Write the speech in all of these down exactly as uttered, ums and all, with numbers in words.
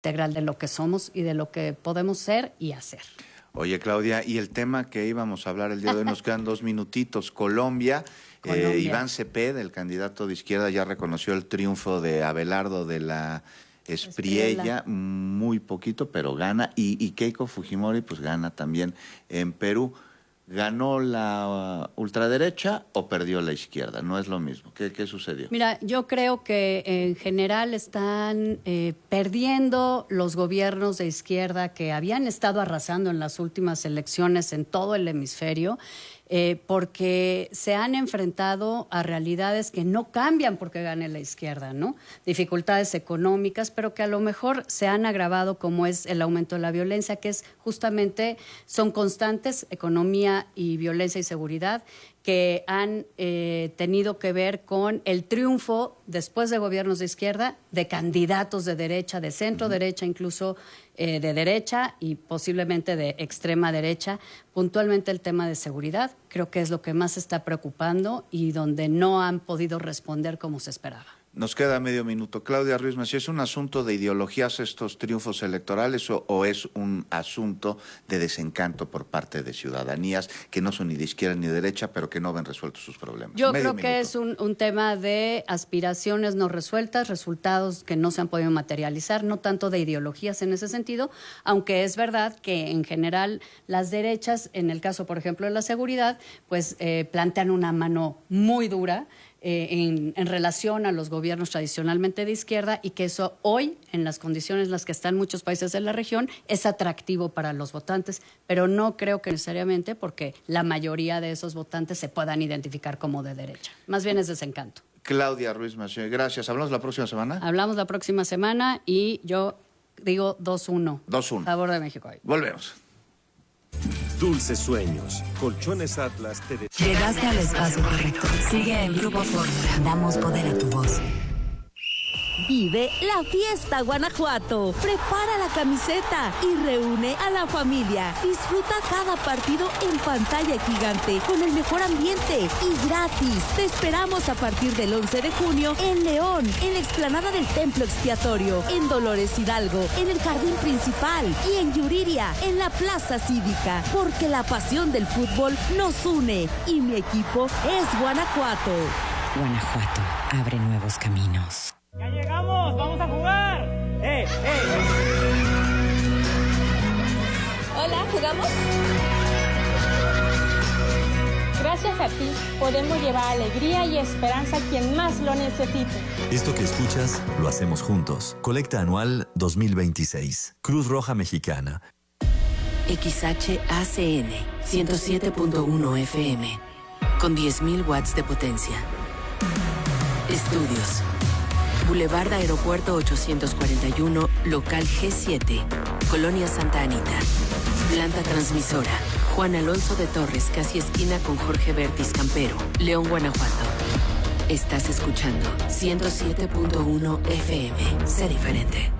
integral de lo que somos y de lo que podemos ser y hacer. Oye, Claudia, y el tema que íbamos a hablar el día de hoy, nos quedan dos minutitos. Colombia, Colombia. Eh, Iván Cepeda, el candidato de izquierda, ya reconoció el triunfo de Abelardo de la Espriella, muy poquito, pero gana. Y, y Keiko Fujimori, pues gana también en Perú. ¿Ganó la ultraderecha o perdió la izquierda? No es lo mismo. ¿Qué, qué sucedió? Mira, yo creo que en general están eh, perdiendo los gobiernos de izquierda que habían estado arrasando en las últimas elecciones en todo el hemisferio, eh, porque se han enfrentado a realidades que no cambian porque gane la izquierda, ¿no? Dificultades económicas, pero que a lo mejor se han agravado, como es el aumento de la violencia, que es justamente, son constantes, economía y violencia y seguridad, que han eh, tenido que ver con el triunfo, después de gobiernos de izquierda, de candidatos de derecha, de centro derecha, incluso eh, de derecha y posiblemente de extrema derecha. Puntualmente el tema de seguridad creo que es lo que más está preocupando y donde no han podido responder como se esperaba. Nos queda medio minuto. Claudia Ruiz Massieu, ¿es un asunto de ideologías estos triunfos electorales o, o es un asunto de desencanto por parte de ciudadanías que no son ni de izquierda ni de derecha, pero que no ven resueltos sus problemas? Yo medio creo minuto. que es un, un tema de aspiraciones no resueltas, resultados que no se han podido materializar, no tanto de ideologías en ese sentido, aunque es verdad que en general las derechas, en el caso, por ejemplo, de la seguridad, pues eh, plantean una mano muy dura Eh, en, en relación a los gobiernos tradicionalmente de izquierda y que eso hoy, en las condiciones en las que están muchos países de la región, es atractivo para los votantes, pero no creo que necesariamente porque la mayoría de esos votantes se puedan identificar como de derecha. Más bien es desencanto. Claudia Ruiz Massieu, gracias. ¿Hablamos la próxima semana? Hablamos la próxima semana y yo digo dos uno. dos uno. Favor de México hoy. Volvemos. Dulces sueños. Colchones Atlas te de... Llegaste al espacio correcto. Sigue el Grupo Fórmula. Damos poder a tu voz. Vive la fiesta Guanajuato. Prepara la camiseta y reúne a la familia. Disfruta cada partido en pantalla gigante con el mejor ambiente y gratis. Te esperamos a partir del once de junio en León, en la explanada del Templo Expiatorio, en Dolores Hidalgo, en el Jardín Principal y en Yuriria, en la Plaza Cívica. Porque la pasión del fútbol nos une y mi equipo es Guanajuato. Guanajuato abre nuevos caminos. ¡Ya llegamos! ¡Vamos a jugar! ¡Eh, eh! Hola, ¿jugamos? Gracias a ti, podemos llevar alegría y esperanza a quien más lo necesite. Esto que escuchas, lo hacemos juntos. Colecta anual dos mil veintiséis. Cruz Roja Mexicana. X H A C N ciento siete punto uno F M. Con diez mil watts de potencia. Estudios. Boulevard Aeropuerto ochocientos cuarenta y uno, local G siete, Colonia Santa Anita. Planta transmisora, Juan Alonso de Torres, casi esquina con Jorge Bertis Campero, León, Guanajuato. Estás escuchando ciento siete punto uno F M. Sé diferente.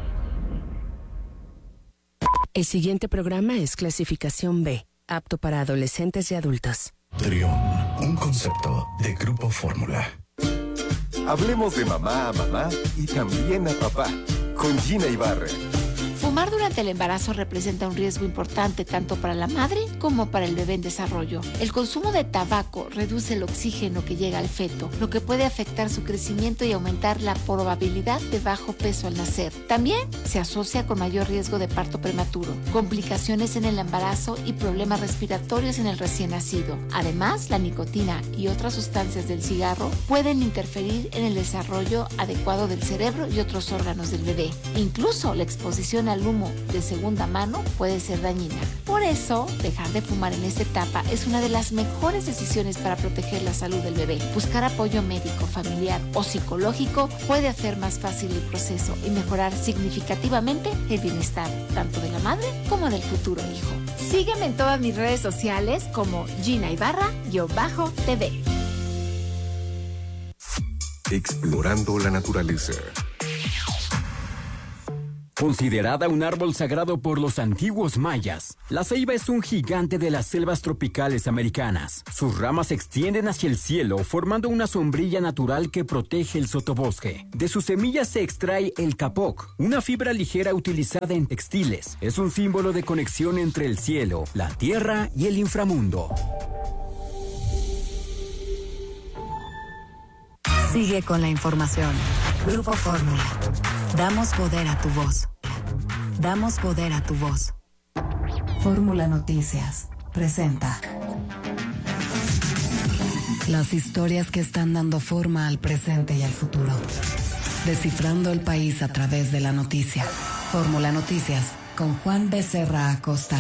El siguiente programa es clasificación B, apto para adolescentes y adultos. Trión, un concepto de Grupo Fórmula. Hablemos de mamá a mamá y también a papá, con Gina Ibarra. Fumar durante el embarazo representa un riesgo importante tanto para la madre como para el bebé en desarrollo. El consumo de tabaco reduce el oxígeno que llega al feto, lo que puede afectar su crecimiento y aumentar la probabilidad de bajo peso al nacer. También se asocia con mayor riesgo de parto prematuro, complicaciones en el embarazo y problemas respiratorios en el recién nacido. Además, la nicotina y otras sustancias del cigarro pueden interferir en el desarrollo adecuado del cerebro y otros órganos del bebé. Incluso la exposición al humo de segunda mano puede ser dañina. Por eso, dejar de fumar en esta etapa es una de las mejores decisiones para proteger la salud del bebé. Buscar apoyo médico, familiar o psicológico puede hacer más fácil el proceso y mejorar significativamente el bienestar tanto de la madre como del futuro hijo. Sígueme en todas mis redes sociales como Gina Ibarra-T V. Explorando la naturaleza. Considerada un árbol sagrado por los antiguos mayas, la ceiba es un gigante de las selvas tropicales americanas. Sus ramas se extienden hacia el cielo, formando una sombrilla natural que protege el sotobosque. De sus semillas se extrae el capoc, una fibra ligera utilizada en textiles. Es un símbolo de conexión entre el cielo, la tierra y el inframundo. Sigue con la información. Grupo Fórmula. Damos poder a tu voz. Damos poder a tu voz. Fórmula Noticias presenta las historias que están dando forma al presente y al futuro. Descifrando el país a través de la noticia. Fórmula Noticias con Juan Becerra Acosta.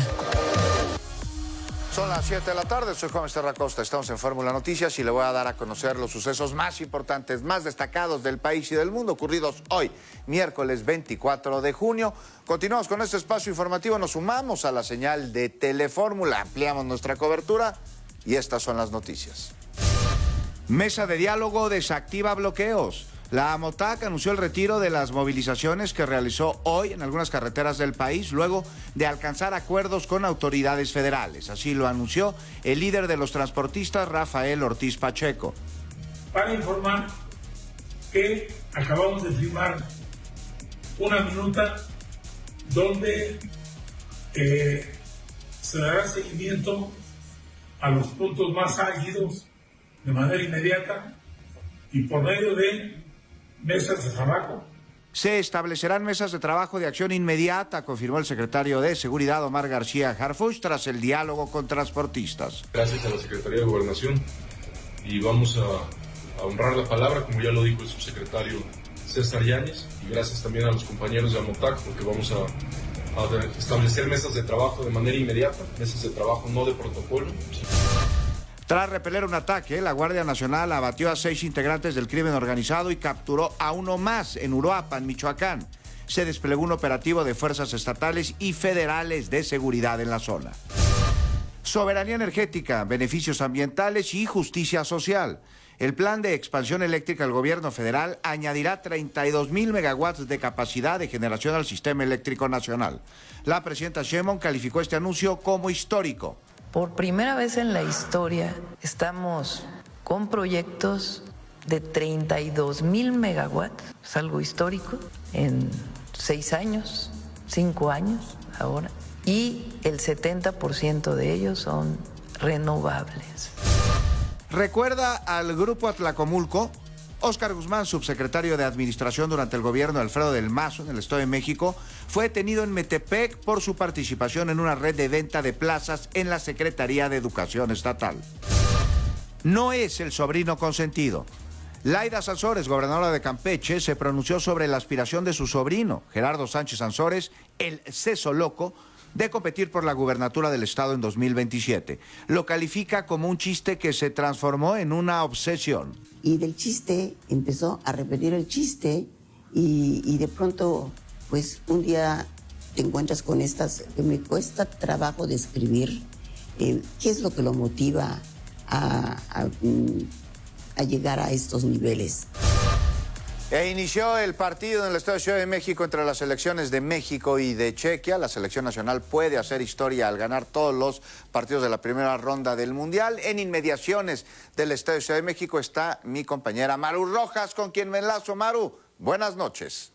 Son las siete de la tarde, soy Juan Becerra Acosta, estamos en Fórmula Noticias y le voy a dar a conocer los sucesos más importantes, más destacados del país y del mundo ocurridos hoy, miércoles veinticuatro de junio. Continuamos con este espacio informativo, nos sumamos a la señal de Telefórmula, ampliamos nuestra cobertura y estas son las noticias. Mesa de diálogo desactiva bloqueos. La AMOTAC anunció el retiro de las movilizaciones que realizó hoy en algunas carreteras del país luego de alcanzar acuerdos con autoridades federales. Así lo anunció el líder de los transportistas, Rafael Ortiz Pacheco. Para informar que acabamos de firmar una minuta donde eh, se dará seguimiento a los puntos más álgidos de manera inmediata y por medio de mesas de trabajo. Se establecerán mesas de trabajo de acción inmediata, confirmó el secretario de Seguridad Omar García Harfuch tras el diálogo con transportistas. Gracias a la Secretaría de Gobernación y vamos a, a honrar la palabra, como ya lo dijo el subsecretario César Yáñez, y gracias también a los compañeros de AMOTAC porque vamos a, a establecer mesas de trabajo de manera inmediata, mesas de trabajo no de protocolo. Tras repeler un ataque, la Guardia Nacional abatió a seis integrantes del crimen organizado y capturó a uno más en Uruapan, Michoacán. Se desplegó un operativo de fuerzas estatales y federales de seguridad en la zona. Soberanía energética, beneficios ambientales y justicia social. El plan de expansión eléctrica del gobierno federal añadirá treinta y dos mil megawatts de capacidad de generación al sistema eléctrico nacional. La presidenta Sheinbaum calificó este anuncio como histórico. Por primera vez en la historia estamos con proyectos de treinta y dos mil megawatts, es algo histórico, en seis años, cinco años ahora, y el setenta por ciento de ellos son renovables. ¿Recuerda al Grupo Atlacomulco? Óscar Guzmán, subsecretario de Administración durante el gobierno de Alfredo del Mazo en el Estado de México, fue detenido en Metepec por su participación en una red de venta de plazas en la Secretaría de Educación Estatal. No es el sobrino consentido. Laida Sansores, gobernadora de Campeche, se pronunció sobre la aspiración de su sobrino, Gerardo Sánchez Sansores, el Ceso Loco, de competir por la gubernatura del estado en dos mil veintisiete. Lo califica como un chiste que se transformó en una obsesión. Y del chiste empezó a repetir el chiste y, y de pronto, pues un día te encuentras con estas, que me cuesta trabajo describir eh, qué es lo que lo motiva a, a, a llegar a estos niveles. E inició el partido en el Estado de Ciudad de México entre las selecciones de México y de Chequia. La selección nacional puede hacer historia al ganar todos los partidos de la primera ronda del Mundial. En inmediaciones del Estado de Ciudad de México está mi compañera Maru Rojas, con quien me enlazo. Maru, buenas noches.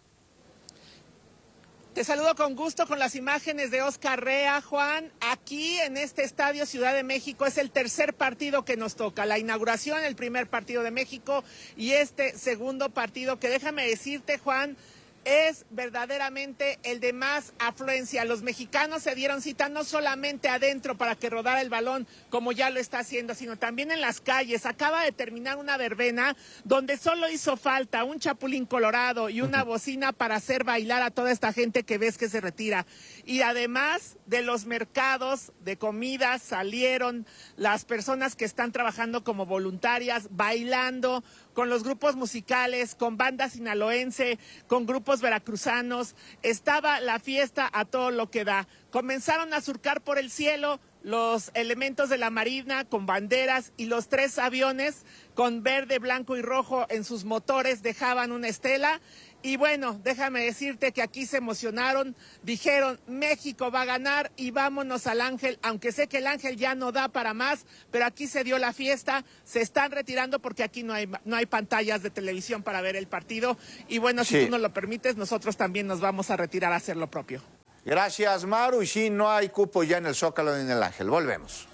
Te saludo con gusto con las imágenes de Oscar Rea, Juan. Aquí en este estadio Ciudad de México es el tercer partido que nos toca. La inauguración, el primer partido de México y este segundo partido que déjame decirte, Juan, es verdaderamente el de más afluencia. Los mexicanos se dieron cita no solamente adentro para que rodara el balón, como ya lo está haciendo, sino también en las calles. Acaba de terminar una verbena donde solo hizo falta un chapulín colorado y una bocina para hacer bailar a toda esta gente que ves que se retira. Y además de los mercados de comida salieron las personas que están trabajando como voluntarias, bailando con los grupos musicales, con banda sinaloense, con grupos veracruzanos. Estaba la fiesta a todo lo que da. Comenzaron a surcar por el cielo los elementos de la Marina con banderas y los tres aviones con verde, blanco y rojo en sus motores dejaban una estela. Y bueno, déjame decirte que aquí se emocionaron, dijeron México va a ganar y vámonos al Ángel, aunque sé que el Ángel ya no da para más, pero aquí se dio la fiesta, se están retirando porque aquí no hay, no hay pantallas de televisión para ver el partido y bueno, si sí. tú nos lo permites, nosotros también nos vamos a retirar a hacer lo propio. Gracias, Maru, y sí, no hay cupo ya en el Zócalo ni en el Ángel, volvemos.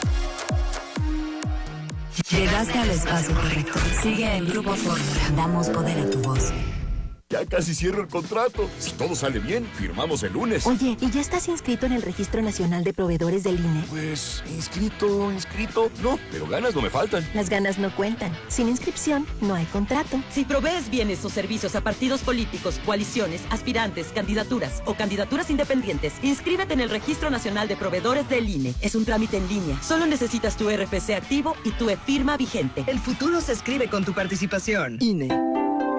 Llegaste al espacio correcto. Sigue el Grupo Fórmula. Damos poder a tu voz. Ya casi cierro el contrato. Si todo sale bien, firmamos el lunes. Oye, ¿y ya estás inscrito en el Registro Nacional de Proveedores del I N E? Pues, inscrito, inscrito, no, pero ganas no me faltan. Las ganas no cuentan. Sin inscripción, no hay contrato. Si provees bienes o servicios a partidos políticos, coaliciones, aspirantes, candidaturas o candidaturas independientes, inscríbete en el Registro Nacional de Proveedores del I N E. Es un trámite en línea. Solo necesitas tu R F C activo y tu e-firma vigente. El futuro se escribe con tu participación. I N E.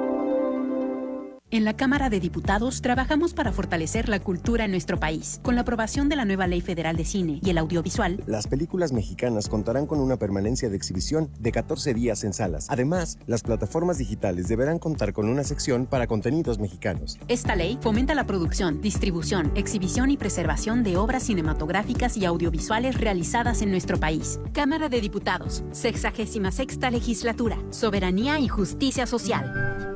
En la Cámara de Diputados trabajamos para fortalecer la cultura en nuestro país. Con la aprobación de la nueva Ley Federal de Cine y el Audiovisual, las películas mexicanas contarán con una permanencia de exhibición de catorce días en salas. Además, las plataformas digitales deberán contar con una sección para contenidos mexicanos. Esta ley fomenta la producción, distribución, exhibición y preservación de obras cinematográficas y audiovisuales realizadas en nuestro país. Cámara de Diputados, sexagésima sexta Legislatura, Soberanía y Justicia Social.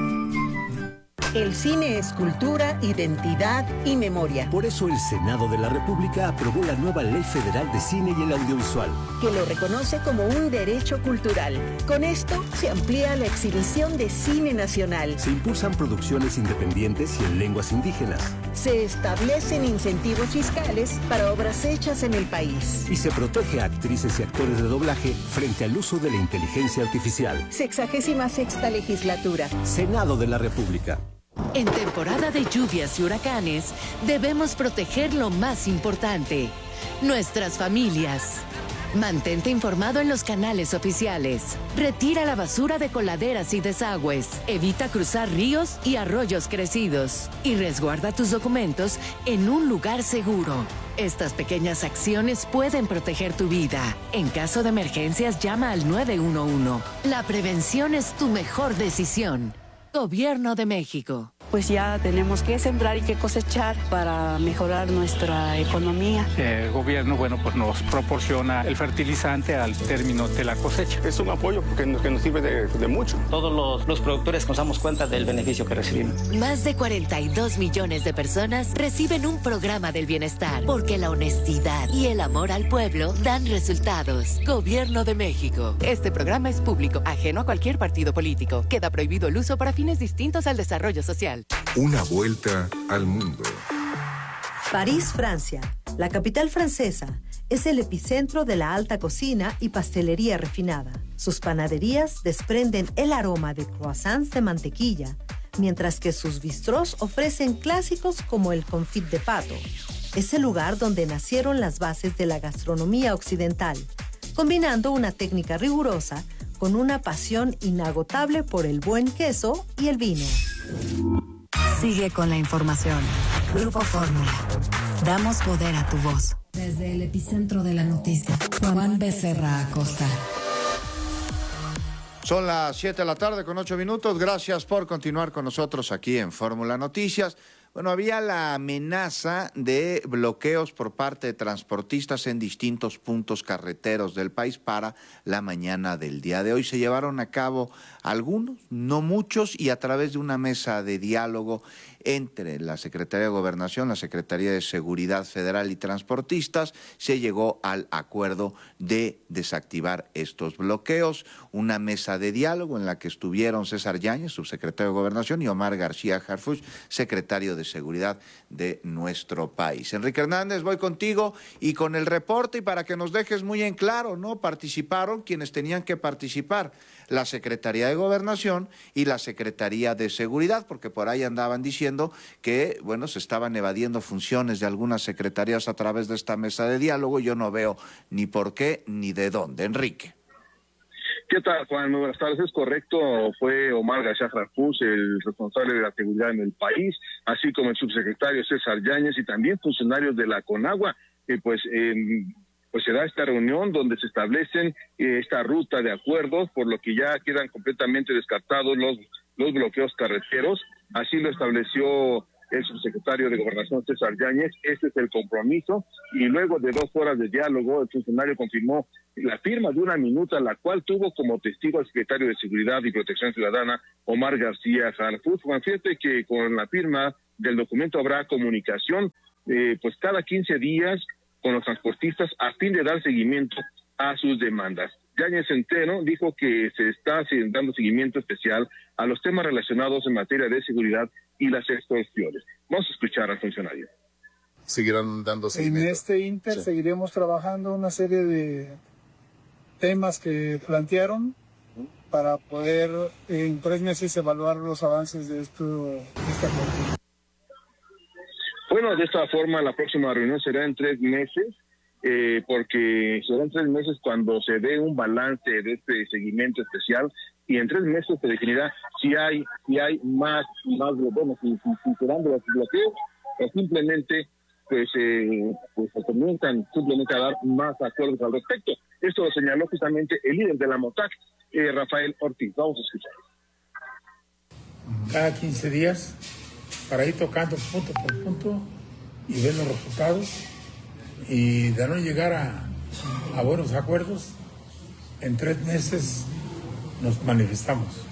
El cine es cultura, identidad y memoria. Por eso el Senado de la República aprobó la nueva Ley Federal de Cine y el Audiovisual, que lo reconoce como un derecho cultural. Con esto se amplía la exhibición de cine nacional. Se impulsan producciones independientes y en lenguas indígenas. Se establecen incentivos fiscales para obras hechas en el país. Y se protege a actrices y actores de doblaje frente al uso de la inteligencia artificial. Sexagésima sexta Legislatura. Senado de la República. En temporada de lluvias y huracanes, debemos proteger lo más importante, nuestras familias. Mantente informado en los canales oficiales. Retira la basura de coladeras y desagües. Evita cruzar ríos y arroyos crecidos. Y resguarda tus documentos en un lugar seguro. Estas pequeñas acciones pueden proteger tu vida. En caso de emergencias, llama al nueve uno uno. La prevención es tu mejor decisión. Gobierno de México. Pues ya tenemos que sembrar y que cosechar para mejorar nuestra economía. El gobierno, bueno, pues nos proporciona el fertilizante al término de la cosecha. Es un apoyo que nos, que nos sirve de, de mucho. Todos los, los productores nos damos cuenta del beneficio que recibimos. Más de cuarenta y dos millones de personas reciben un programa del bienestar, porque la honestidad y el amor al pueblo dan resultados. Gobierno de México. Este programa es público, ajeno a cualquier partido político. Queda prohibido el uso para fines distintos al desarrollo social. Una vuelta al mundo. París, Francia. La capital francesa es el epicentro de la alta cocina y pastelería refinada. Sus panaderías desprenden el aroma de croissants de mantequilla, mientras que sus bistrós ofrecen clásicos como el confit de pato. Es el lugar donde nacieron las bases de la gastronomía occidental, combinando una técnica rigurosa con una pasión inagotable por el buen queso y el vino. Sigue con la información. Grupo Fórmula. Damos poder a tu voz. Desde el epicentro de la noticia, Juan Becerra Acosta. Son las siete de la tarde con ocho minutos. Gracias por continuar con nosotros aquí en Fórmula Noticias. Bueno, había la amenaza de bloqueos por parte de transportistas en distintos puntos carreteros del país para la mañana del día de hoy. Se llevaron a cabo algunos, no muchos, y a través de una mesa de diálogo entre la Secretaría de Gobernación, la Secretaría de Seguridad Federal y transportistas, se llegó al acuerdo de desactivar estos bloqueos. Una mesa de diálogo en la que estuvieron César Yáñez, subsecretario de Gobernación, y Omar García Harfuch, secretario de Seguridad de nuestro país. Enrique Hernández, voy contigo y con el reporte, y para que nos dejes muy en claro, ¿no? Participaron quienes tenían que participar, la Secretaría de Gobernación y la Secretaría de Seguridad, porque por ahí andaban diciendo que, bueno, se estaban evadiendo funciones de algunas secretarías a través de esta mesa de diálogo. Yo no veo ni por qué ni de dónde. Enrique. ¿Qué tal, Juan? Muy buenas tardes. Es correcto, fue Omar García Harfuch el responsable de la seguridad en el país, así como el subsecretario César Yáñez y también funcionarios de la CONAGUA, que pues... Eh, pues se da esta reunión donde se establecen eh, esta ruta de acuerdos, por lo que ya quedan completamente descartados los, los bloqueos carreteros, Así lo estableció el subsecretario de Gobernación, César Yáñez. Este es el compromiso, y luego de dos horas de diálogo, el funcionario confirmó la firma de una minuta, la cual tuvo como testigo al secretario de Seguridad y Protección Ciudadana, Omar García Harfuch. Fíjate que con la firma del documento habrá comunicación, eh, pues cada quince días con los transportistas a fin de dar seguimiento a sus demandas. Yáñez Centeno dijo que se está dando seguimiento especial a los temas relacionados en materia de seguridad y las extorsiones. Vamos a escuchar al funcionario. Seguirán dando seguimiento. En este inter sí. seguiremos trabajando una serie de temas que plantearon para poder en tres meses evaluar los avances de esto, de esta acuerdo. Bueno, de esta forma la próxima reunión será en tres meses. Eh, porque serán tres meses cuando se dé un balance de este seguimiento especial, y en tres meses se definirá si hay si hay más, más bueno, si, si, si serán de los bloqueos, o simplemente pues, eh, pues se comienzan simplemente a dar más acuerdos al respecto. Esto lo señaló justamente el líder de la MOTAC, eh, Rafael Ortiz. Vamos a escuchar. Cada quince días, para ir tocando punto por punto y ver los resultados, y de no llegar a, a buenos acuerdos, en tres meses nos manifestamos.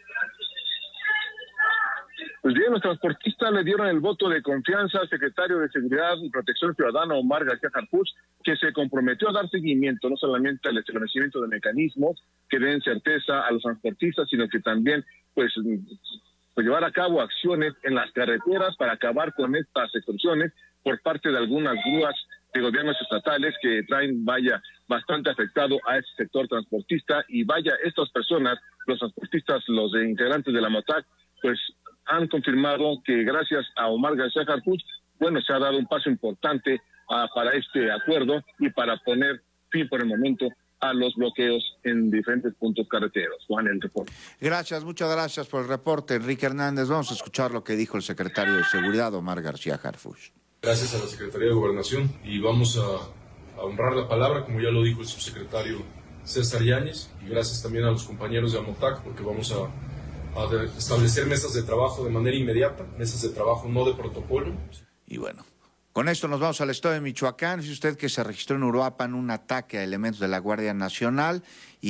Pues bien, los transportistas le dieron el voto de confianza al secretario de Seguridad y Protección Ciudadana, Omar García Harfuch, que se comprometió a dar seguimiento no solamente al establecimiento de mecanismos que den certeza a los transportistas, sino que también pues, pues llevar a cabo acciones en las carreteras para acabar con estas extorsiones por parte de algunas grúas de gobiernos estatales que traen, vaya, bastante afectado a ese sector transportista. Y vaya, estas personas, los transportistas, los de integrantes de la MOTAC, pues han confirmado que gracias a Omar García Harfuch, bueno, se ha dado un paso importante uh, para este acuerdo y para poner fin por el momento a los bloqueos en diferentes puntos carreteros. Juan, el reporte. Gracias, muchas gracias por el reporte, Enrique Hernández. Vamos a escuchar lo que dijo el secretario de Seguridad, Omar García Harfuch. Gracias a la Secretaría de Gobernación, y vamos a, a honrar la palabra, como ya lo dijo el subsecretario César Yáñez, y gracias también a los compañeros de AMOTAC, porque vamos a, a de, establecer mesas de trabajo de manera inmediata, mesas de trabajo no de protocolo. Y bueno, con esto nos vamos al estado de Michoacán. Dice usted que se registró en Uruapan un ataque a elementos de la Guardia Nacional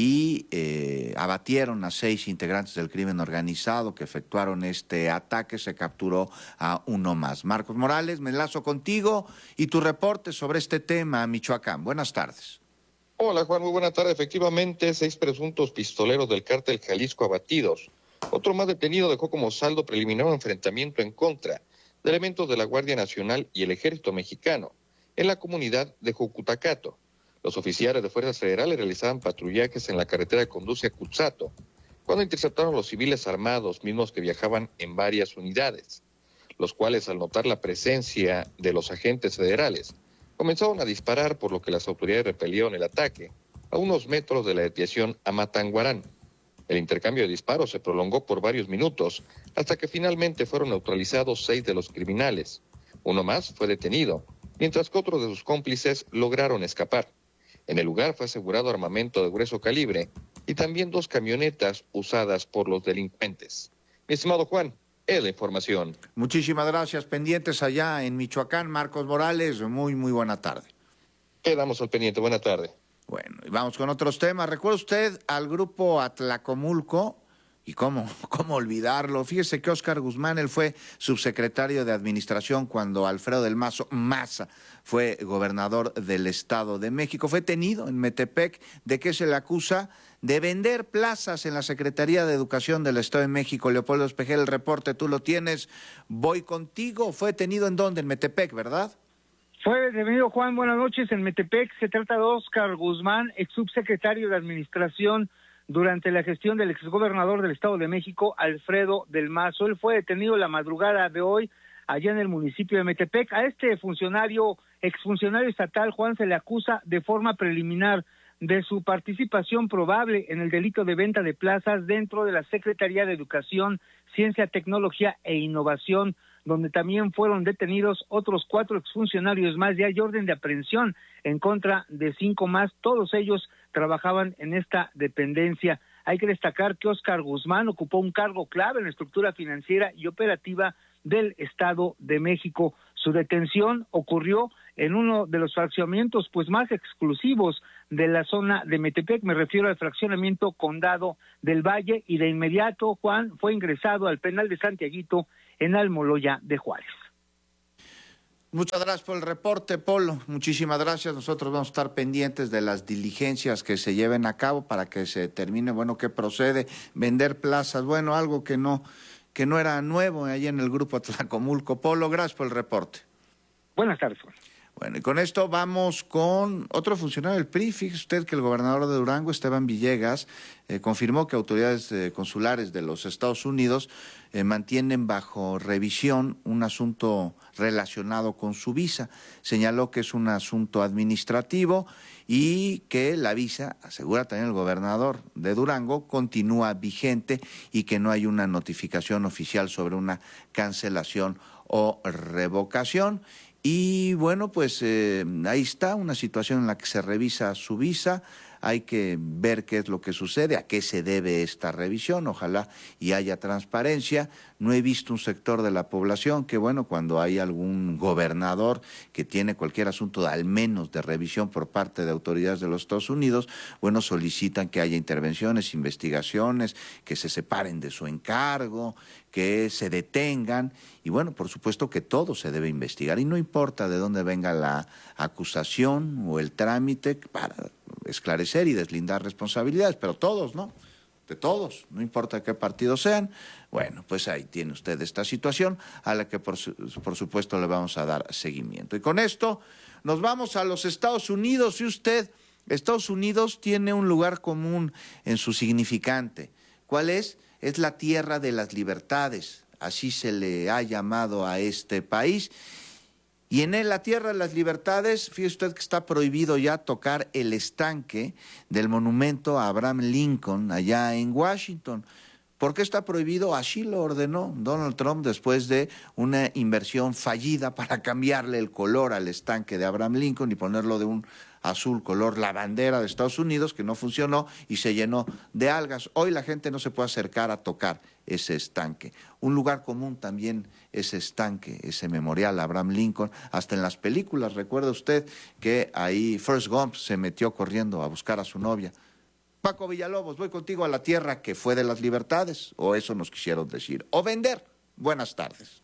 y eh, abatieron a seis integrantes del crimen organizado que efectuaron este ataque. Se capturó a uno más. Marcos Morales, me enlazo contigo y tu reporte sobre este tema, Michoacán. Buenas tardes. Hola Juan, muy buena tarde. Efectivamente, seis presuntos pistoleros del cártel Jalisco abatidos. Otro más detenido dejó como saldo preliminar un enfrentamiento en contra de elementos de la Guardia Nacional y el Ejército Mexicano en la comunidad de Jucutacato. Los oficiales de fuerzas federales realizaban patrullajes en la carretera que conduce a Cutzato, cuando interceptaron a los civiles armados mismos que viajaban en varias unidades, los cuales, al notar la presencia de los agentes federales, comenzaron a disparar, por lo que las autoridades repelieron el ataque a unos metros de la desviación Amatanguarán. El intercambio de disparos se prolongó por varios minutos hasta que finalmente fueron neutralizados seis de los criminales. Uno más fue detenido, mientras que otros de sus cómplices lograron escapar. En el lugar fue asegurado armamento de grueso calibre y también dos camionetas usadas por los delincuentes. Mi estimado Juan, es la información. Muchísimas gracias. Pendientes allá en Michoacán. Marcos Morales, muy, muy buena tarde. Quedamos al pendiente. Buena tarde. Bueno, y vamos con otros temas. ¿Recuerda usted al grupo Atlacomulco? ¿Y cómo, cómo olvidarlo? Fíjese que Óscar Guzmán, él fue subsecretario de Administración cuando Alfredo del Mazo Maza fue gobernador del Estado de México. Fue detenido en Metepec. ¿De qué se le acusa? De vender plazas en la Secretaría de Educación del Estado de México. Leopoldo Espejel, el reporte tú lo tienes. Voy contigo. ¿Fue detenido en dónde? En Metepec, ¿verdad? Fue detenido, Juan, buenas noches, en Metepec. Se trata de Óscar Guzmán, ex subsecretario de Administración durante la gestión del exgobernador del Estado de México, Alfredo del Mazo. Él fue detenido la madrugada de hoy allá en el municipio de Metepec. A este funcionario, exfuncionario estatal, Juan, se le acusa de forma preliminar de su participación probable en el delito de venta de plazas dentro de la Secretaría de Educación, Ciencia, Tecnología e Innovación, donde también fueron detenidos otros cuatro exfuncionarios más, y hay orden de aprehensión en contra de cinco más. Todos ellos trabajaban en esta dependencia. Hay que destacar que Óscar Guzmán ocupó un cargo clave en la estructura financiera y operativa del Estado de México. Su detención ocurrió en uno de los fraccionamientos pues más exclusivos de la zona de Metepec, me refiero al fraccionamiento Condado del Valle, y de inmediato Juan fue ingresado al penal de Santiaguito en Almoloya de Juárez. Muchas gracias por el reporte, Polo. Muchísimas gracias. Nosotros vamos a estar pendientes de las diligencias que se lleven a cabo para que se determine, bueno, qué procede, vender plazas, bueno, algo que no, que no era nuevo ahí en el grupo Atlacomulco. Polo, gracias por el reporte. Buenas tardes, Juan. Bueno, y con esto vamos con otro funcionario del P R I. Fíjese usted que el gobernador de Durango, Esteban Villegas, eh, confirmó que autoridades eh, consulares de los Estados Unidos eh, mantienen bajo revisión un asunto relacionado con su visa. Señaló que es un asunto administrativo y que la visa, asegura también el gobernador de Durango, continúa vigente y que no hay una notificación oficial sobre una cancelación o revocación. Y bueno, pues eh, ahí está una situación en la que se revisa su visa. Hay que ver qué es lo que sucede, a qué se debe esta revisión, ojalá y haya transparencia. No he visto un sector de la población que, bueno, cuando hay algún gobernador que tiene cualquier asunto, al menos de revisión por parte de autoridades de los Estados Unidos, bueno, solicitan que haya intervenciones, investigaciones, que se separen de su encargo, que se detengan, y bueno, por supuesto que todo se debe investigar, y no importa de dónde venga la acusación o el trámite para esclarecer y deslindar responsabilidades, pero todos, ¿no? De todos, no importa qué partido sean. Bueno, pues ahí tiene usted esta situación a la que por, su, por supuesto le vamos a dar seguimiento. Y con esto nos vamos a los Estados Unidos. Y usted, Estados Unidos tiene un lugar común en su significante. ¿Cuál es? Es la tierra de las libertades, así se le ha llamado a este país. Y en la tierra de las libertades, fíjese usted que está prohibido ya tocar el estanque del monumento a Abraham Lincoln allá en Washington. ¿Por qué está prohibido? Así lo ordenó Donald Trump después de una inversión fallida para cambiarle el color al estanque de Abraham Lincoln y ponerlo de un azul color la bandera de Estados Unidos, que no funcionó y se llenó de algas. Hoy la gente no se puede acercar a tocar ese estanque. Un lugar común también ese estanque, ese memorial a Abraham Lincoln. Hasta en las películas, recuerda usted que ahí Forrest Gump se metió corriendo a buscar a su novia. Paco Villalobos, voy contigo a la tierra que fue de las libertades, o eso nos quisieron decir, o vender. Buenas tardes.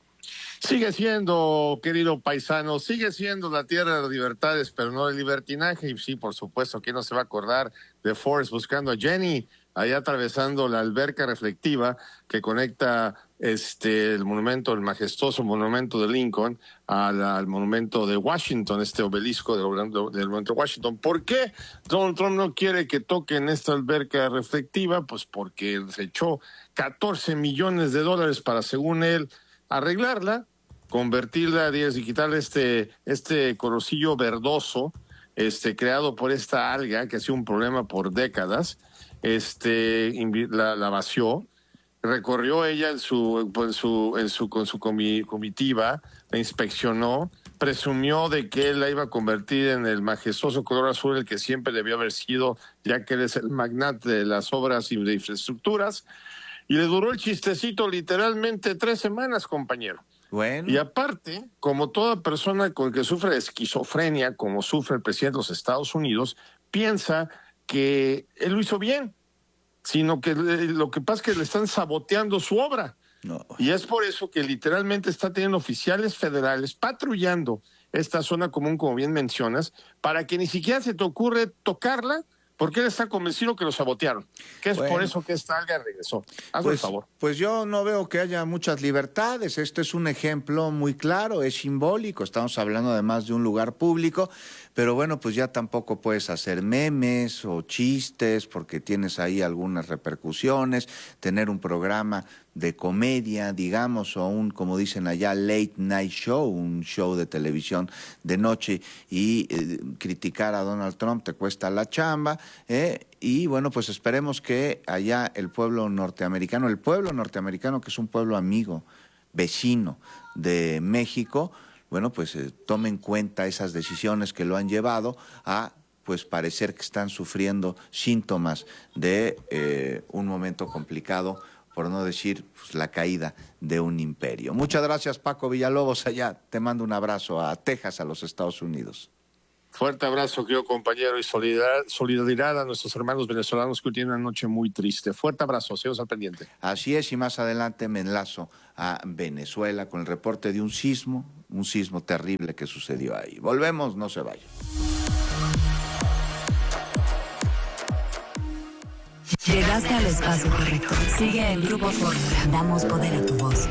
Sigue siendo, querido paisano, sigue siendo la tierra de las libertades, pero no de libertinaje. Y sí, por supuesto, ¿quién no se va a acordar de Forrest buscando a Jenny, allá atravesando la alberca reflectiva que conecta este el monumento, el majestuoso monumento de Lincoln al, al monumento de Washington, este obelisco del, del monumento de Washington? ¿Por qué Donald Trump no quiere que toquen esta alberca reflectiva? Pues porque se echó catorce millones de dólares para, según él, arreglarla, convertirla y quitarle este, este colorcillo verdoso este, creado por esta alga que ha sido un problema por décadas. Este, la, la vació, recorrió ella en su, en su, en su, con su comi, comitiva, la inspeccionó, presumió de que él la iba a convertir en el majestuoso color azul, el que siempre debió haber sido, ya que él es el magnate de las obras y de infraestructuras. Y le duró el chistecito literalmente tres semanas, compañero. Bueno. Y aparte, como toda persona con que sufre de esquizofrenia, como sufre el presidente de los Estados Unidos, piensa que él lo hizo bien, sino que lo que pasa es que le están saboteando su obra. No. Y es por eso que literalmente está teniendo oficiales federales patrullando esta zona común, como bien mencionas, para que ni siquiera se te ocurre tocarla, porque él está convencido que lo sabotearon, que es bueno. Por eso que esta alga regresó. Hazme pues, el favor. Pues yo no veo que haya muchas libertades. Este es un ejemplo muy claro, es simbólico. Estamos hablando además de un lugar público, pero bueno, pues ya tampoco puedes hacer memes o chistes porque tienes ahí algunas repercusiones, tener un programa de comedia, digamos, o un, como dicen allá, late night show, un show de televisión de noche, y eh, criticar a Donald Trump te cuesta la chamba, eh, y bueno, pues esperemos que allá el pueblo norteamericano, el pueblo norteamericano que es un pueblo amigo, vecino de México, bueno, pues eh, tome en cuenta esas decisiones que lo han llevado a pues parecer que están sufriendo síntomas de eh, un momento complicado, por no decir pues, la caída de un imperio. Muchas gracias, Paco Villalobos, allá. Te mando un abrazo a Texas, a los Estados Unidos. Fuerte abrazo, querido compañero, y solidaridad, solidaridad a nuestros hermanos venezolanos que hoy tienen una noche muy triste. Fuerte abrazo, seguimos al pendiente. Así es, y más adelante me enlazo a Venezuela con el reporte de un sismo, un sismo terrible que sucedió ahí. Volvemos, no se vayan. Llegaste al espacio correcto. Sigue el Grupo Fórmula. Damos poder a tu voz.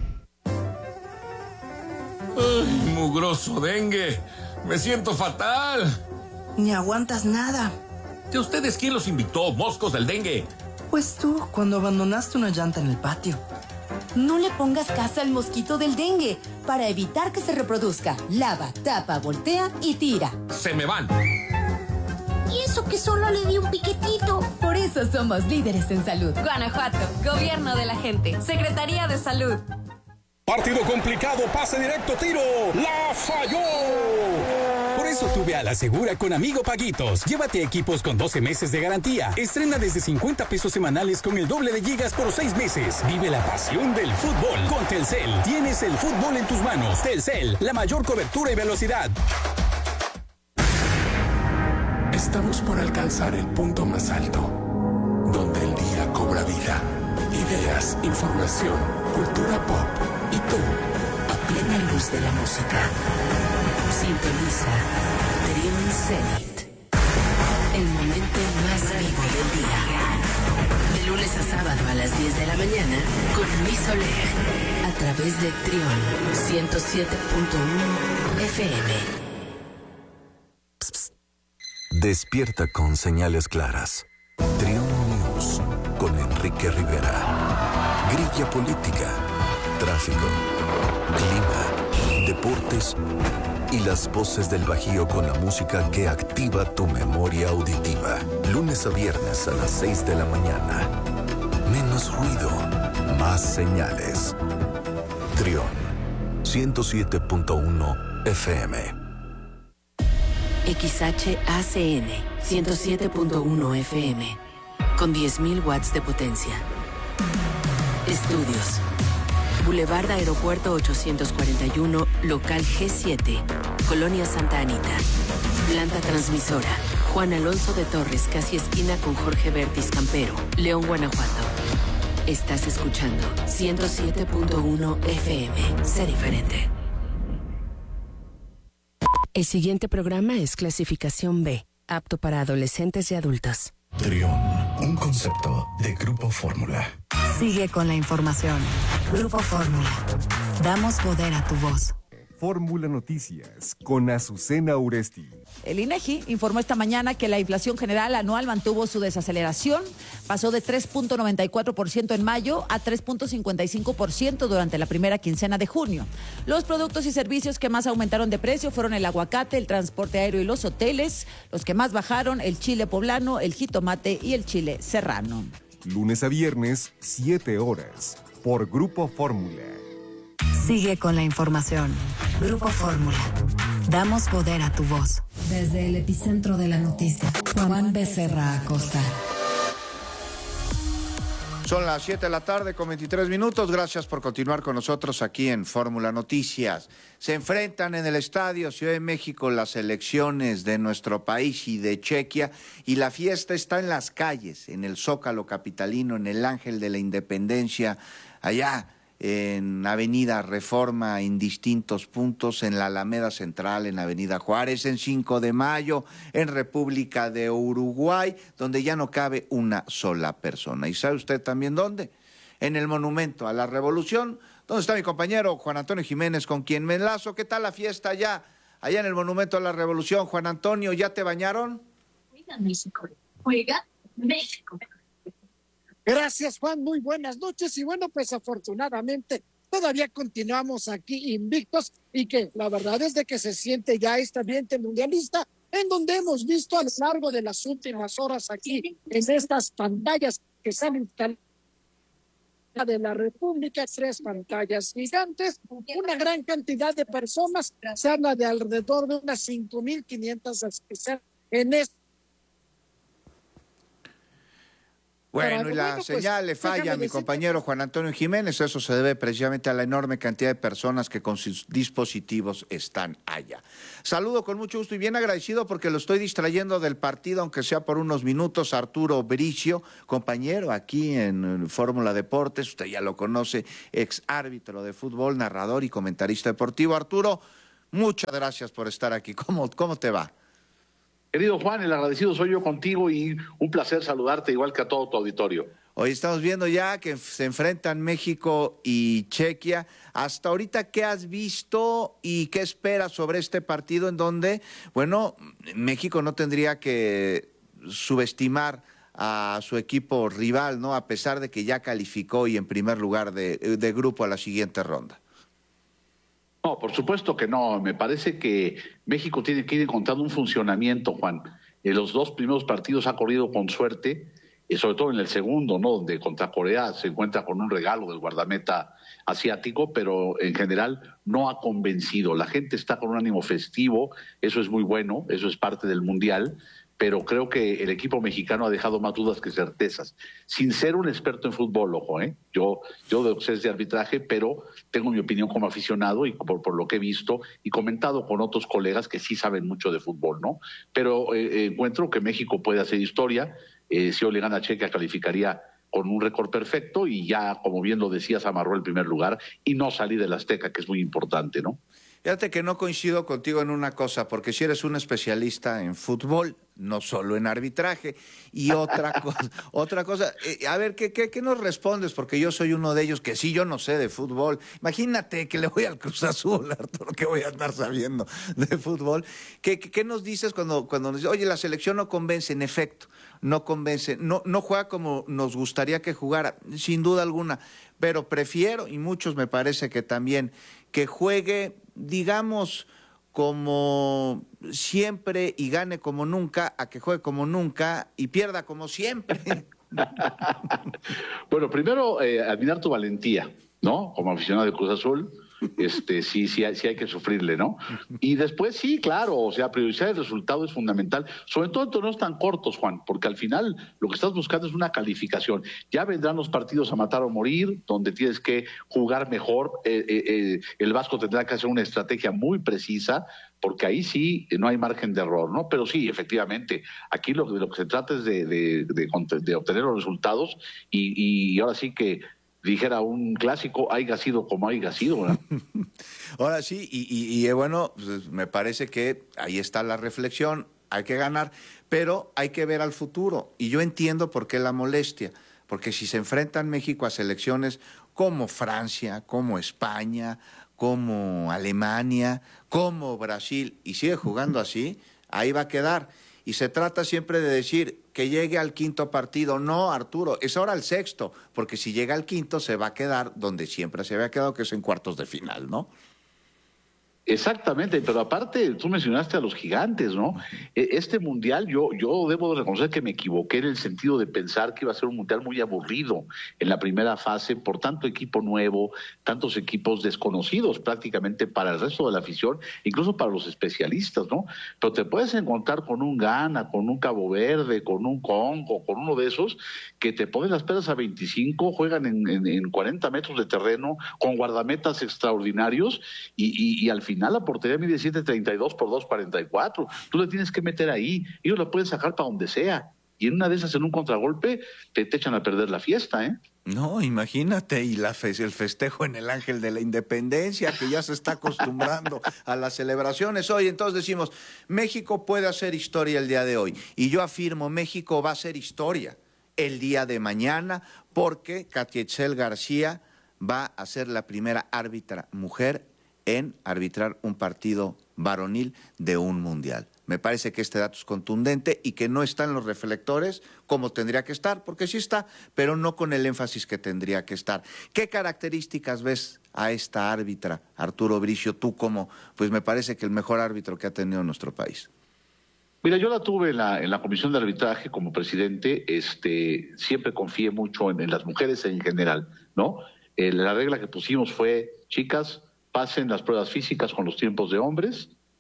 Ay, mugroso dengue. Me siento fatal. Ni aguantas nada. ¿De ustedes quién los invitó, moscos del dengue? Pues tú, cuando abandonaste una llanta en el patio. No le pongas casa al mosquito del dengue. Para evitar que se reproduzca, lava, tapa, voltea y tira. ¡Se me van! ¿Y eso que solo le di un piquetito? Por eso somos líderes en salud. Guanajuato, Gobierno de la Gente, Secretaría de Salud. Partido complicado, pase directo, tiro. ¡La falló! Por eso tuve a la segura con Amigo Paguitos. Llévate equipos con doce meses de garantía. Estrena desde cincuenta pesos semanales con el doble de gigas por seis meses. Vive la pasión del fútbol con Telcel. Tienes el fútbol en tus manos. Telcel, la mayor cobertura y velocidad. Estamos por alcanzar el punto más alto, donde el día cobra vida. Ideas, información, cultura pop y tú, a plena luz de la música. Sintoniza Trion Zenit, el momento más vivo del día. De lunes a sábado a las diez de la mañana con Luis Oleg, a través de Trion ciento siete punto uno F M. Despierta con señales claras. Trion News con Enrique Rivera. Grilla política, tráfico, clima, deportes y las voces del Bajío con la música que activa tu memoria auditiva. Lunes a viernes a las seis de la mañana. Menos ruido, más señales. Trion ciento siete punto uno F M. X H A C N ciento siete punto uno F M con diez mil watts de potencia. Estudios. Boulevard Aeropuerto ochocientos cuarenta y uno, local G siete, Colonia Santa Anita. Planta transmisora. Juan Alonso de Torres, casi esquina con Jorge Bertis Campero, León, Guanajuato. Estás escuchando ciento siete punto uno F M. Sé diferente. El siguiente programa es clasificación B, apto para adolescentes y adultos. Trion, un concepto de Grupo Fórmula. Sigue con la información. Grupo Fórmula. Damos poder a tu voz. Fórmula Noticias con Azucena Uresti. El INEGI informó esta mañana que la inflación general anual mantuvo su desaceleración, pasó de tres punto noventa y cuatro por ciento en mayo a tres punto cincuenta y cinco por ciento durante la primera quincena de junio. Los productos y servicios que más aumentaron de precio fueron el aguacate, el transporte aéreo y los hoteles. Los que más bajaron, el chile poblano, el jitomate y el chile serrano. Lunes a viernes, siete horas, por Grupo Fórmula. Sigue con la información. Grupo Fórmula. Damos poder a tu voz. Desde el epicentro de la noticia, Juan Becerra Acosta. Son las siete de la tarde con veintitrés minutos. Gracias por continuar con nosotros aquí en Fórmula Noticias. Se enfrentan en el Estadio Ciudad de México las elecciones de nuestro país y de Chequia, y la fiesta está en las calles, en el Zócalo capitalino, en el Ángel de la Independencia, allá en Avenida Reforma, en distintos puntos, en la Alameda Central, en Avenida Juárez, en cinco de mayo, en República de Uruguay, donde ya no cabe una sola persona. ¿Y sabe usted también dónde? En el Monumento a la Revolución, donde está mi compañero Juan Antonio Jiménez, con quien me enlazo. ¿Qué tal la fiesta allá, allá en el Monumento a la Revolución? Juan Antonio, ¿ya te bañaron? Oiga, México. Oiga, México. Gracias, Juan. Muy buenas noches. Y bueno, pues afortunadamente todavía continuamos aquí invictos, y que la verdad es de que se siente ya este ambiente mundialista, en donde hemos visto a lo largo de las últimas horas aquí en estas pantallas que se han instalado de la República, tres pantallas gigantes, una gran cantidad de personas. Se habla de alrededor de unas cinco mil quinientas especiales en esto. Bueno, Pero, y la bueno, pues, señal le falla déjame a mi decirte- compañero Juan Antonio Jiménez. Eso se debe precisamente a la enorme cantidad de personas que con sus dispositivos están allá. Saludo con mucho gusto y bien agradecido porque lo estoy distrayendo del partido, aunque sea por unos minutos, Arturo Bricio, compañero aquí en Fórmula Deportes. Usted ya lo conoce, ex árbitro de fútbol, narrador y comentarista deportivo. Arturo, muchas gracias por estar aquí. ¿Cómo, cómo te va? Querido Juan, el agradecido soy yo contigo y un placer saludarte igual que a todo tu auditorio. Hoy estamos viendo ya que se enfrentan México y Chequia. Hasta ahorita, ¿qué has visto y qué esperas sobre este partido en donde, bueno, México no tendría que subestimar a su equipo rival, ¿no? A pesar de que ya calificó y en primer lugar de, de grupo a la siguiente ronda. No, por supuesto que no. Me parece que México tiene que ir encontrando un funcionamiento, Juan. En los dos primeros partidos ha corrido con suerte, y sobre todo en el segundo, ¿no? Donde contra Corea se encuentra con un regalo del guardameta asiático, pero en general no ha convencido. La gente está con un ánimo festivo, eso es muy bueno, eso es parte del Mundial, pero creo que el equipo mexicano ha dejado más dudas que certezas. Sin ser un experto en fútbol, ojo, ¿eh? Yo, yo de sé de arbitraje, pero tengo mi opinión como aficionado y por, por lo que he visto y comentado con otros colegas que sí saben mucho de fútbol, ¿no? Pero eh, encuentro que México puede hacer historia. Eh, si hoy le gana a Chequia, calificaría con un récord perfecto y ya, como bien lo decías, amarró el primer lugar y no salir del Azteca, que es muy importante, ¿no? Fíjate que no coincido contigo en una cosa, porque si eres un especialista en fútbol, no solo en arbitraje, y otra cosa, otra cosa, eh, a ver, ¿qué, qué, ¿qué nos respondes? Porque yo soy uno de ellos que sí, yo no sé de fútbol. Imagínate que le voy al Cruz Azul, Arturo, que voy a andar sabiendo de fútbol. ¿Qué, qué, qué nos dices cuando, cuando nos dices, oye, la selección no convence? En efecto, no convence, no, no juega como nos gustaría que jugara, sin duda alguna, pero prefiero, y muchos me parece que también, que juegue, digamos, como siempre y gane como nunca, a que juegue como nunca y pierda como siempre. Bueno, primero, eh, admirar tu valentía, ¿no? Como aficionado de Cruz Azul, este, sí, sí, hay, sí hay que sufrirle, ¿no? Y después, sí, claro, o sea, priorizar el resultado es fundamental, sobre todo en torneos tan cortos, Juan, porque al final lo que estás buscando es una calificación. Ya vendrán los partidos a matar o morir, donde tienes que jugar mejor. Eh, eh, eh, el Vasco tendrá que hacer una estrategia muy precisa, porque ahí sí no hay margen de error, ¿no? Pero sí, efectivamente, aquí lo, de lo que se trata es de, de, de, de obtener los resultados y, y ahora sí que dijera un clásico, haya sido como haya sido, ¿verdad? Ahora sí, y, y, y bueno, pues me parece que ahí está la reflexión, hay que ganar, pero hay que ver al futuro. Y yo entiendo por qué la molestia, porque si se enfrentan México a selecciones como Francia, como España, como Alemania, como Brasil, y sigue jugando así, ahí va a quedar. Y se trata siempre de decir que llegue al quinto partido. No, Arturo, es ahora el sexto, porque si llega al quinto se va a quedar donde siempre se había quedado, que es en cuartos de final, ¿no? Exactamente, pero aparte tú mencionaste a los gigantes, ¿no? Este mundial, yo, yo debo reconocer que me equivoqué en el sentido de pensar que iba a ser un mundial muy aburrido en la primera fase por tanto equipo nuevo, tantos equipos desconocidos prácticamente para el resto de la afición, incluso para los especialistas, ¿no? Pero te puedes encontrar con un Ghana, con un Cabo Verde, con un Congo, con uno de esos que te ponen las pedas a veinticinco, juegan en, en, en cuarenta metros de terreno, con guardametas extraordinarios y, y, y al final la portería mide siete treinta y dos por dos cuarenta y cuatro. Tú le tienes que meter ahí. Ellos la pueden sacar para donde sea. Y en una de esas, en un contragolpe, te, te echan a perder la fiesta, ¿eh? No, imagínate, y la fe, el festejo en el Ángel de la Independencia, que ya se está acostumbrando a las celebraciones. Hoy entonces decimos, México puede hacer historia el día de hoy. Y yo afirmo, México va a hacer historia el día de mañana, porque Katia Itzel García va a ser la primera árbitra mujer en arbitrar un partido varonil de un mundial. Me parece que este dato es contundente y que no está en los reflectores como tendría que estar, porque sí está, pero no con el énfasis que tendría que estar. ¿Qué características ves a esta árbitra, Arturo Bricio, tú como, pues me parece que el mejor árbitro que ha tenido nuestro país? Mira, yo la tuve en la, en la comisión de arbitraje como presidente, este, siempre confié mucho en, en las mujeres en general, ¿no? Eh, la regla que pusimos fue, chicas, pasen las pruebas físicas con los tiempos de hombres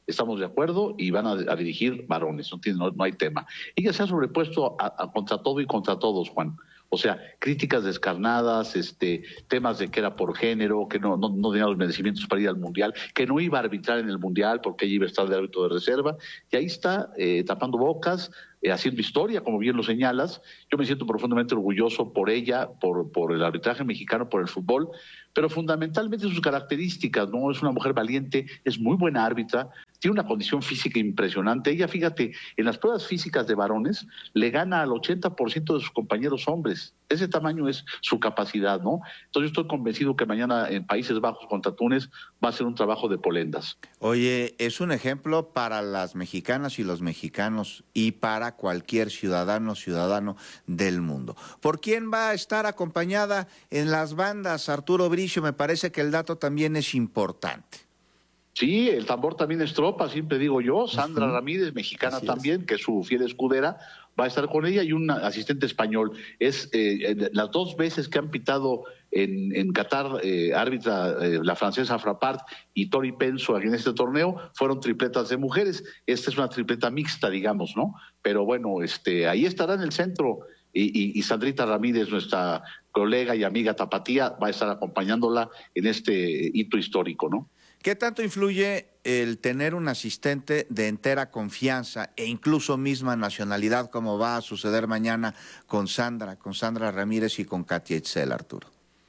estamos de acuerdo, y van a, a dirigir varones, no, tiene, no, no hay tema. Ella se ha sobrepuesto a, a contra todo y contra todos, Juan. O sea, críticas descarnadas, este, temas de que era por género, que no, no, no tenía los merecimientos para ir al Mundial, que no iba a arbitrar en el Mundial porque ella iba a estar de árbitro de reserva, y ahí está eh, tapando bocas, eh, haciendo historia, como bien lo señalas. Yo me siento profundamente orgulloso por ella, por, por el arbitraje mexicano, por el fútbol, pero fundamentalmente sus características, ¿no? Es una mujer valiente, es muy buena árbitra, tiene una condición física impresionante. Ella, fíjate, en las pruebas físicas de varones le gana al ochenta por ciento de sus compañeros hombres. Ese tamaño es su capacidad, ¿no? Entonces yo estoy convencido que mañana en Países Bajos contra Túnez va a ser un trabajo de polendas. Oye, es un ejemplo para las mexicanas y los mexicanos y para cualquier ciudadano ciudadano del mundo. ¿Por quién va a estar acompañada en las bandas, Arturo Bricio? Me parece que el dato también es importante. Sí, el tambor también es tropa, siempre digo yo. Sandra uh-huh. Ramírez, mexicana Así también, es. que es su fiel escudera, va a estar con ella, y un asistente español. Es eh, las dos veces que han pitado en, en Qatar, eh, árbitra eh, la francesa Frappart y Tori Penso en este torneo, fueron tripletas de mujeres. Esta es una tripleta mixta, digamos, ¿no? Pero bueno, este, ahí estará en el centro, y, y, y Sandrita Ramírez, nuestra colega y amiga tapatía, va a estar acompañándola en este hito histórico, ¿no? ¿Qué tanto influye el tener un asistente de entera confianza e incluso misma nacionalidad, como va a suceder mañana con Sandra, con Sandra Ramírez y con Katia Itzel, Arturo?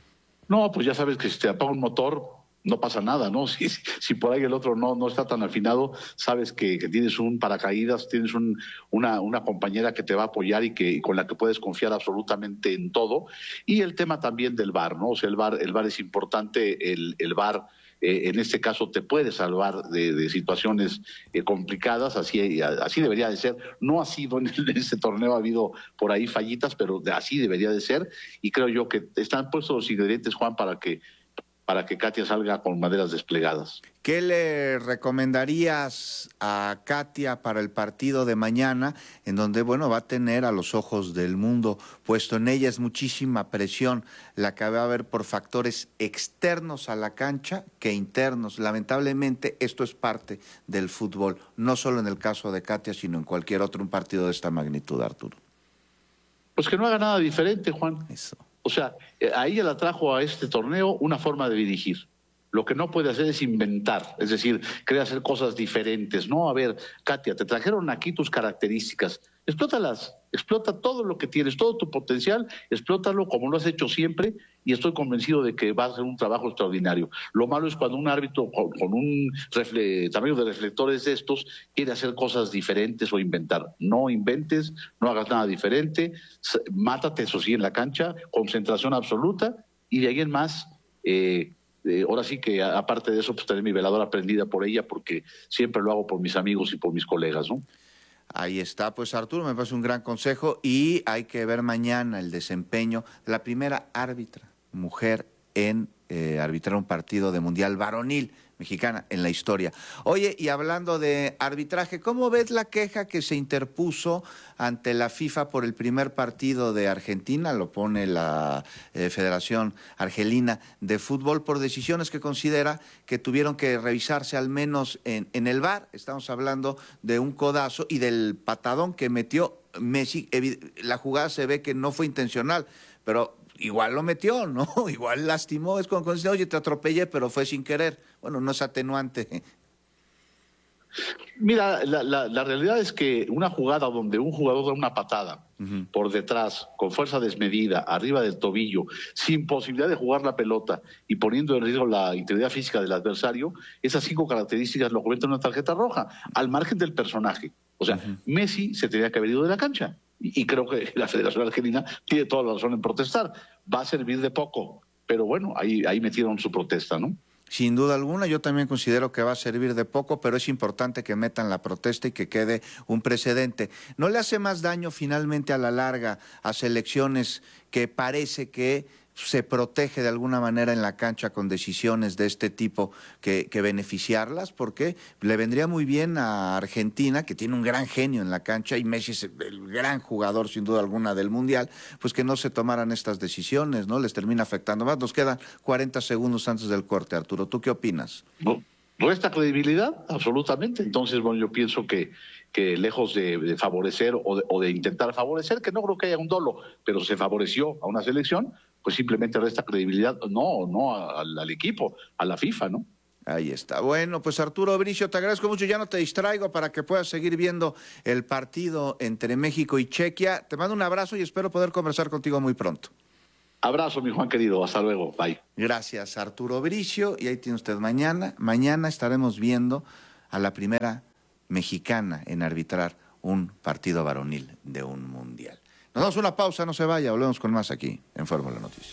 No, pues ya sabes que si te apaga un motor, no pasa nada, ¿no? Si, si por ahí el otro no, no está tan afinado, sabes que, que tienes un paracaídas, tienes un, una, una compañera que te va a apoyar y que y con la que puedes confiar absolutamente en todo. Y el tema también del V A R, ¿no? O sea, el V A R, el V A R es importante, el, el V A R... Eh, en este caso te puede salvar de, de situaciones eh, complicadas, así, así debería de ser. No ha sido en, el, en este torneo, ha habido por ahí fallitas, pero de, así debería de ser, y creo yo que están puestos los ingredientes, Juan, para que para que Katia salga con maderas desplegadas. ¿Qué le recomendarías a Katia para el partido de mañana, en donde, bueno, va a tener a los ojos del mundo puesto en ella? Es muchísima presión la que va a haber por factores externos a la cancha que internos. Lamentablemente, esto es parte del fútbol, no solo en el caso de Katia, sino en cualquier otro un partido de esta magnitud, Arturo. Pues que no haga nada diferente, Juan. Eso. O sea, a ella la trajo a este torneo una forma de dirigir. Lo que no puede hacer es inventar, es decir, querer hacer cosas diferentes. No, a ver, Katia, te trajeron aquí tus características, explótalas, explota todo lo que tienes, todo tu potencial, explótalo como lo has hecho siempre, y estoy convencido de que va a ser un trabajo extraordinario. Lo malo es cuando un árbitro con, con un refle, tamaño de reflectores de estos quiere hacer cosas diferentes o inventar. No inventes, no hagas nada diferente, mátate, eso sí, en la cancha, concentración absoluta, y de ahí en más... Eh, Eh, ahora sí que aparte de eso, pues tener mi veladora prendida por ella, porque siempre lo hago por mis amigos y por mis colegas, ¿no? Ahí está, pues Arturo, me parece un gran consejo, y hay que ver mañana el desempeño de la primera árbitra mujer en eh, arbitrar un partido de mundial varonil mexicana en la historia. Oye, y hablando de arbitraje, ¿cómo ves la queja que se interpuso ante la FIFA por el primer partido de Argentina? Lo pone la eh, Federación Argelina de Fútbol, por decisiones que considera que tuvieron que revisarse al menos en, en el V A R. Estamos hablando de un codazo y del patadón que metió Messi. La jugada se ve que no fue intencional, pero igual lo metió, ¿no? Igual lastimó. Es como cuando dice, oye, te atropellé, pero fue sin querer. Bueno, no es atenuante. Mira, la, la, la realidad es que una jugada donde un jugador da una patada uh-huh. por detrás, con fuerza desmedida, arriba del tobillo, sin posibilidad de jugar la pelota y poniendo en riesgo la integridad física del adversario, esas cinco características lo convierten en una tarjeta roja, al margen del personaje. O sea, uh-huh. Messi se tenía que haber ido de la cancha. Y creo que la Federación Argentina tiene toda la razón en protestar. Va a servir de poco, pero bueno, ahí, ahí metieron su protesta, ¿no? Sin duda alguna, yo también considero que va a servir de poco, pero es importante que metan la protesta y que quede un precedente. ¿No le hace más daño finalmente a la larga a selecciones que parece que se protege de alguna manera en la cancha con decisiones de este tipo que, que beneficiarlas? Porque le vendría muy bien a Argentina, que tiene un gran genio en la cancha, y Messi es el gran jugador sin duda alguna del Mundial, pues que no se tomaran estas decisiones, ¿no? Les termina afectando más. Nos quedan cuarenta segundos antes del corte, Arturo. ¿Tú qué opinas? No. resta credibilidad, absolutamente. Entonces, bueno, yo pienso que, que lejos de, de favorecer o de, o de intentar favorecer, que no creo que haya un dolo, pero se favoreció a una selección, pues simplemente resta credibilidad, no, no al, al equipo, a la FIFA, ¿no? Ahí está. Bueno, pues Arturo Bricio, te agradezco mucho, ya no te distraigo para que puedas seguir viendo el partido entre México y Chequia. Te mando un abrazo y espero poder conversar contigo muy pronto. Abrazo, mi Juan querido, hasta luego, bye. Gracias, Arturo Bricio, y ahí tiene usted mañana. Mañana estaremos viendo a la primera mexicana en arbitrar un partido varonil de un mundial. Nos damos una pausa, no se vaya, volvemos con más aquí en Fórmula Noticias.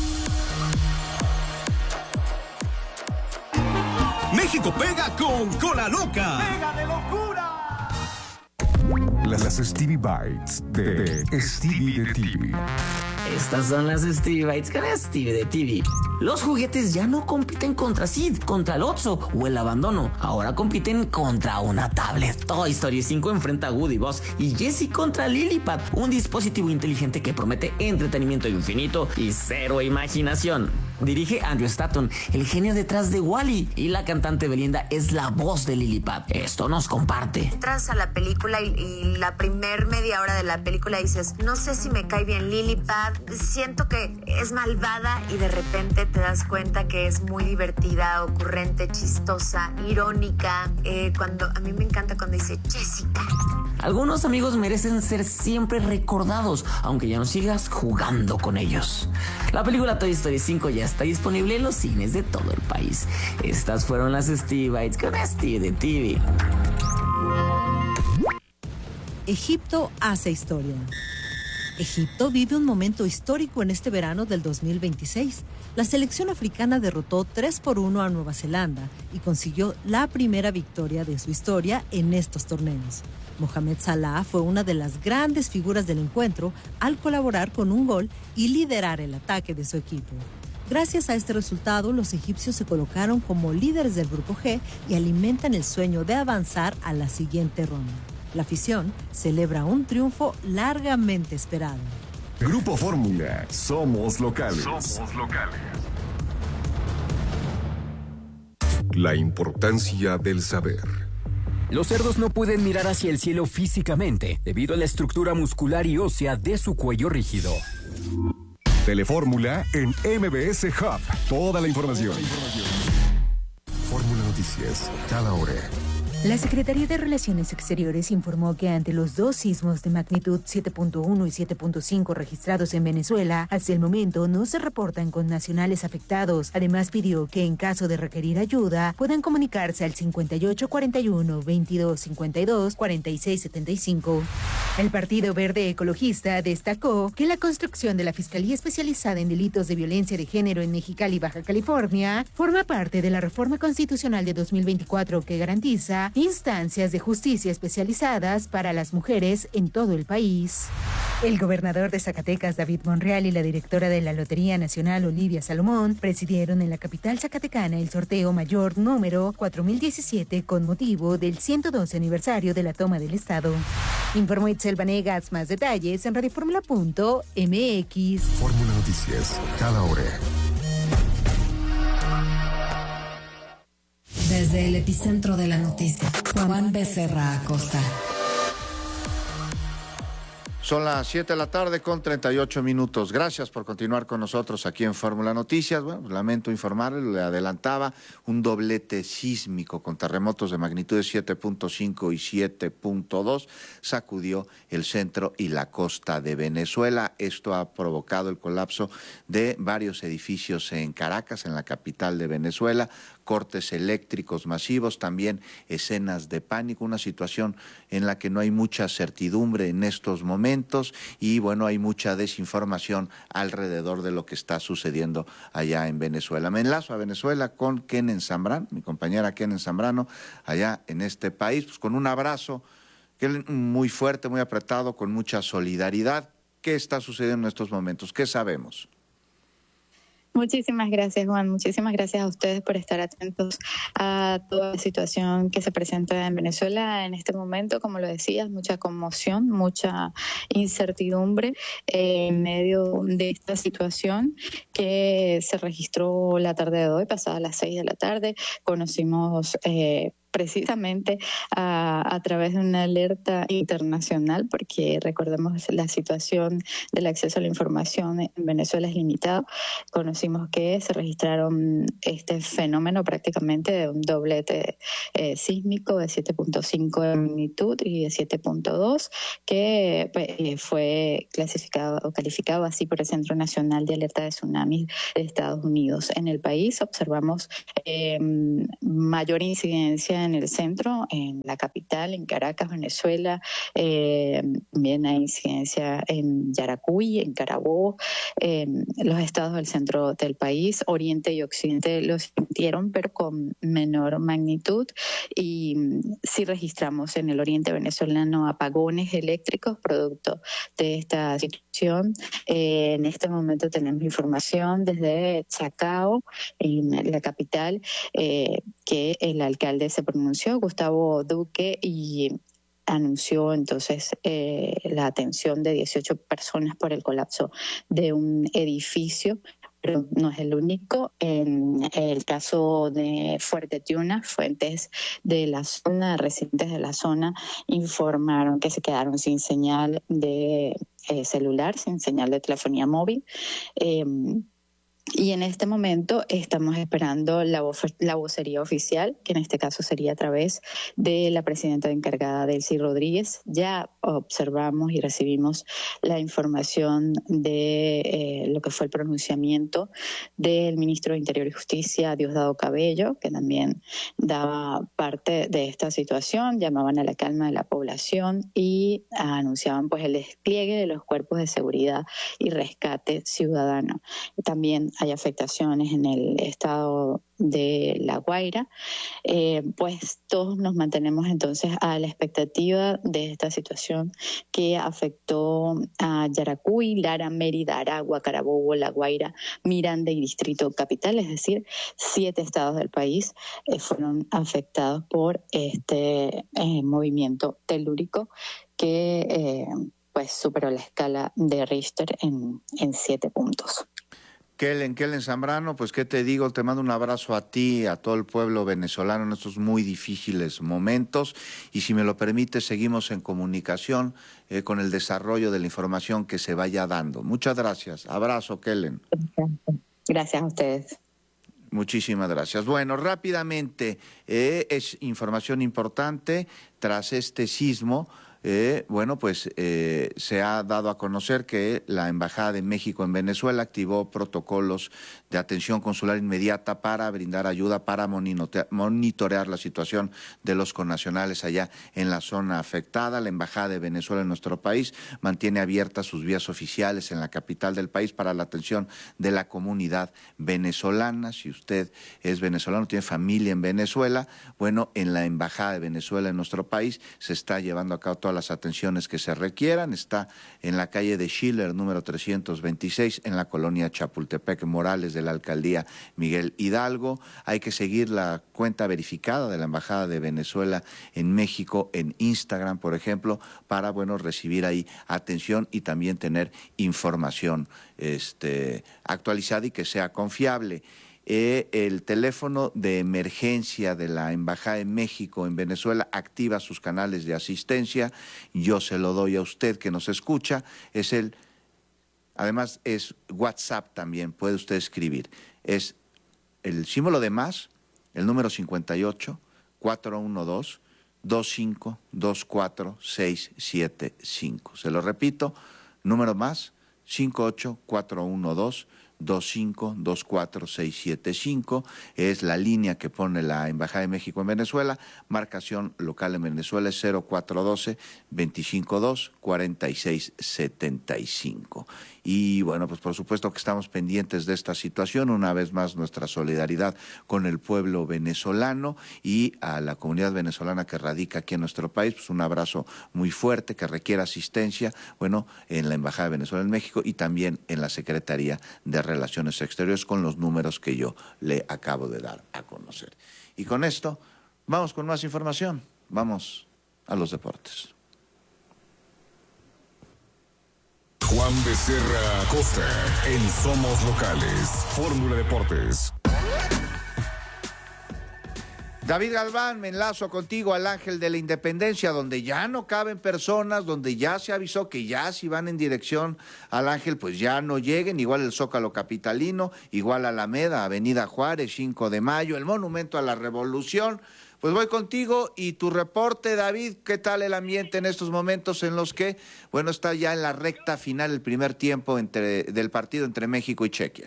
México pega con Cola Loca. ¡Pega de locura! Las Stevie Bites de, de Stevie de T V. Estas son las Stevie Bites con Stevie de T V. Los juguetes ya no compiten contra Sid, contra el Otso o el abandono. Ahora compiten contra una tablet. Toy Story cinco enfrenta a Woody, Buzz y Jessie contra Lilipad, un dispositivo inteligente que promete entretenimiento infinito y cero imaginación. Dirige Andrew Stanton, el genio detrás de Wall-E, y la cantante Belinda es la voz de Lilipad. Esto nos comparte. Entras a la película y, y la primer media hora de la película dices, no sé si me cae bien Lilipad, siento que es malvada, y de repente te das cuenta que es muy divertida, ocurrente, chistosa, irónica. Eh, cuando a mí me encanta cuando dice Jessica. Algunos amigos merecen ser siempre recordados, aunque ya no sigas jugando con ellos. La película Toy Story cinco ya está disponible en los cines de todo el país. Estas fueron las Stevie Bites con Stevie de T V. Egipto hace historia. Egipto vive un momento histórico en este verano del dos mil veintiséis. La selección africana derrotó tres por uno a Nueva Zelanda y consiguió la primera victoria de su historia en estos torneos. Mohamed Salah fue una de las grandes figuras del encuentro al colaborar con un gol y liderar el ataque de su equipo. Gracias a este resultado, los egipcios se colocaron como líderes del Grupo G y alimentan el sueño de avanzar a la siguiente ronda. La afición celebra un triunfo largamente esperado. Grupo Fórmula, somos locales. Somos locales. La importancia del saber. Los cerdos no pueden mirar hacia el cielo físicamente debido a la estructura muscular y ósea de su cuello rígido. Telefórmula en M B S Hub. Toda la información. Fórmula Noticias, cada hora. La Secretaría de Relaciones Exteriores informó que ante los dos sismos de magnitud siete punto uno y siete punto cinco registrados en Venezuela, hasta el momento no se reportan connacionales afectados. Además, pidió que en caso de requerir ayuda, puedan comunicarse al cincuenta y ocho cuarenta y uno, veintidós cincuenta y dos, cuarenta y seis setenta y cinco. El Partido Verde Ecologista destacó que la construcción de la Fiscalía Especializada en Delitos de Violencia de Género en Mexicali, Baja California, forma parte de la reforma constitucional de dos mil veinticuatro que garantiza instancias de justicia especializadas para las mujeres en todo el país. El gobernador de Zacatecas, David Monreal, y la directora de la Lotería Nacional, Olivia Salomón, presidieron en la capital zacatecana el sorteo mayor número cuatro mil diecisiete con motivo del ciento doce aniversario de la toma del Estado. Informó Itzel Vanegas. Más detalles en radioformula punto m x. Fórmula Noticias, cada hora. Desde el epicentro de la noticia, Juan Becerra Acosta. Son las siete de la tarde con treinta y ocho minutos. Gracias por continuar con nosotros aquí en Fórmula Noticias. Bueno, lamento informarle, le adelantaba un doblete sísmico con terremotos de magnitudes siete punto cinco y siete punto dos. Sacudió el centro y la costa de Venezuela. Esto ha provocado el colapso de varios edificios en Caracas, en la capital de Venezuela. Cortes eléctricos masivos, también escenas de pánico, una situación en la que no hay mucha certidumbre en estos momentos y bueno, hay mucha desinformación alrededor de lo que está sucediendo allá en Venezuela. Me enlazo a Venezuela con Kenen Zambrano, mi compañera Kenen Zambrano, allá en este país, pues con un abrazo muy fuerte, muy apretado, con mucha solidaridad. ¿Qué está sucediendo en estos momentos? ¿Qué sabemos? Muchísimas gracias, Juan. Muchísimas gracias a ustedes por estar atentos a toda la situación que se presenta en Venezuela en este momento. Como lo decías, mucha conmoción, mucha incertidumbre eh, en medio de esta situación que se registró la tarde de hoy, pasada las seis de la tarde. Conocimos eh, precisamente a, a través de una alerta internacional, porque recordemos la situación del acceso a la información en Venezuela es limitado. Conocimos que se registraron este fenómeno prácticamente de un doblete eh, sísmico de siete punto cinco de magnitud y de siete punto dos, que eh, fue clasificado o calificado así por el Centro Nacional de Alerta de Tsunamis de Estados Unidos. En el país observamos eh, mayor incidencia en el centro, en la capital, en Caracas, Venezuela. Eh, también hay incidencia en Yaracuy, en Carabobo, en los estados del centro del país. Oriente y Occidente los sintieron, pero con menor magnitud. Y sí registramos en el oriente venezolano apagones eléctricos producto de esta situación. Eh, en este momento tenemos información desde Chacao, en la capital, eh, que el alcalde se pronunció, Gustavo Duque, y anunció entonces eh, la atención de dieciocho personas por el colapso de un edificio. Pero no es el único. En el caso de Fuerte Tiuna, fuentes de la zona, residentes de la zona, informaron que se quedaron sin señal de eh, celular, sin señal de telefonía móvil. Eh, Y en este momento estamos esperando la, vo la vocería oficial, que en este caso sería a través de la presidenta encargada, Delcy Rodríguez. Ya observamos y recibimos la información de eh, lo que fue el pronunciamiento del ministro de Interior y Justicia, Diosdado Cabello, que también daba parte de esta situación, llamaban a la calma de la población y anunciaban pues el despliegue de los cuerpos de seguridad y rescate ciudadano. También hay afectaciones en el estado de La Guaira, eh, pues todos nos mantenemos entonces a la expectativa de esta situación que afectó a Yaracuy, Lara, Mérida, Aragua, Carabobo, La Guaira, Miranda y Distrito Capital, es decir, siete estados del país eh, fueron afectados por este eh, movimiento telúrico que eh, pues superó la escala de Richter en, en siete puntos. Kellen, Kellen Zambrano, pues qué te digo, te mando un abrazo a ti, a todo el pueblo venezolano en estos muy difíciles momentos, y si me lo permite seguimos en comunicación eh, con el desarrollo de la información que se vaya dando. Muchas gracias, abrazo Kellen. Gracias a ustedes. Muchísimas gracias. Bueno, rápidamente, eh, es información importante tras este sismo. Eh, bueno, pues eh, se ha dado a conocer que la Embajada de México en Venezuela activó protocolos de atención consular inmediata para brindar ayuda, para monitorear la situación de los connacionales allá en la zona afectada. La Embajada de Venezuela en nuestro país mantiene abiertas sus vías oficiales en la capital del país para la atención de la comunidad venezolana. Si usted es venezolano, tiene familia en Venezuela, bueno, en la Embajada de Venezuela en nuestro país se está llevando a cabo toda las atenciones que se requieran. Está en la calle de Schiller, número trescientos veintiséis, en la colonia Chapultepec Morales de la alcaldía Miguel Hidalgo. Hay que seguir la cuenta verificada de la Embajada de Venezuela en México en Instagram, por ejemplo, para, bueno, recibir ahí atención y también tener información este, actualizada y que sea confiable. Eh, el teléfono de emergencia de la Embajada de México en Venezuela activa sus canales de asistencia. Yo se lo doy a usted que nos escucha. Es el, además es WhatsApp también, puede usted escribir. Es el símbolo de más, el número cincuenta y ocho, cuatrocientos doce, veinticinco, veinticuatro, seiscientos setenta y cinco. Se lo repito, número más, cincuenta y ocho, cuatrocientos doce, veinticinco, veinticuatro, seiscientos setenta y cinco, es la línea que pone la Embajada de México en Venezuela. Marcación local en Venezuela es cero cuatro uno dos, veinticinco dos, cuarenta y seis setenta y cinco. Y bueno, pues por supuesto que estamos pendientes de esta situación. Una vez más, nuestra solidaridad con el pueblo venezolano y a la comunidad venezolana que radica aquí en nuestro país. Pues un abrazo muy fuerte que requiere asistencia, bueno, en la Embajada de Venezuela en México y también en la Secretaría de Relaciones Relaciones Exteriores con los números que yo le acabo de dar a conocer. Y con esto, vamos con más información. Vamos a los deportes. Juan Becerra Acosta en Somos Locales, Fórmula Deportes. David Galván, me enlazo contigo al Ángel de la Independencia, donde ya no caben personas, donde ya se avisó que ya si van en dirección al Ángel, pues ya no lleguen, igual el Zócalo Capitalino, igual Alameda, Avenida Juárez, cinco de mayo, el Monumento a la Revolución. Pues voy contigo y tu reporte, David, ¿qué tal el ambiente en estos momentos en los que, bueno, está ya en la recta final el primer tiempo entre, del partido entre México y Chequia?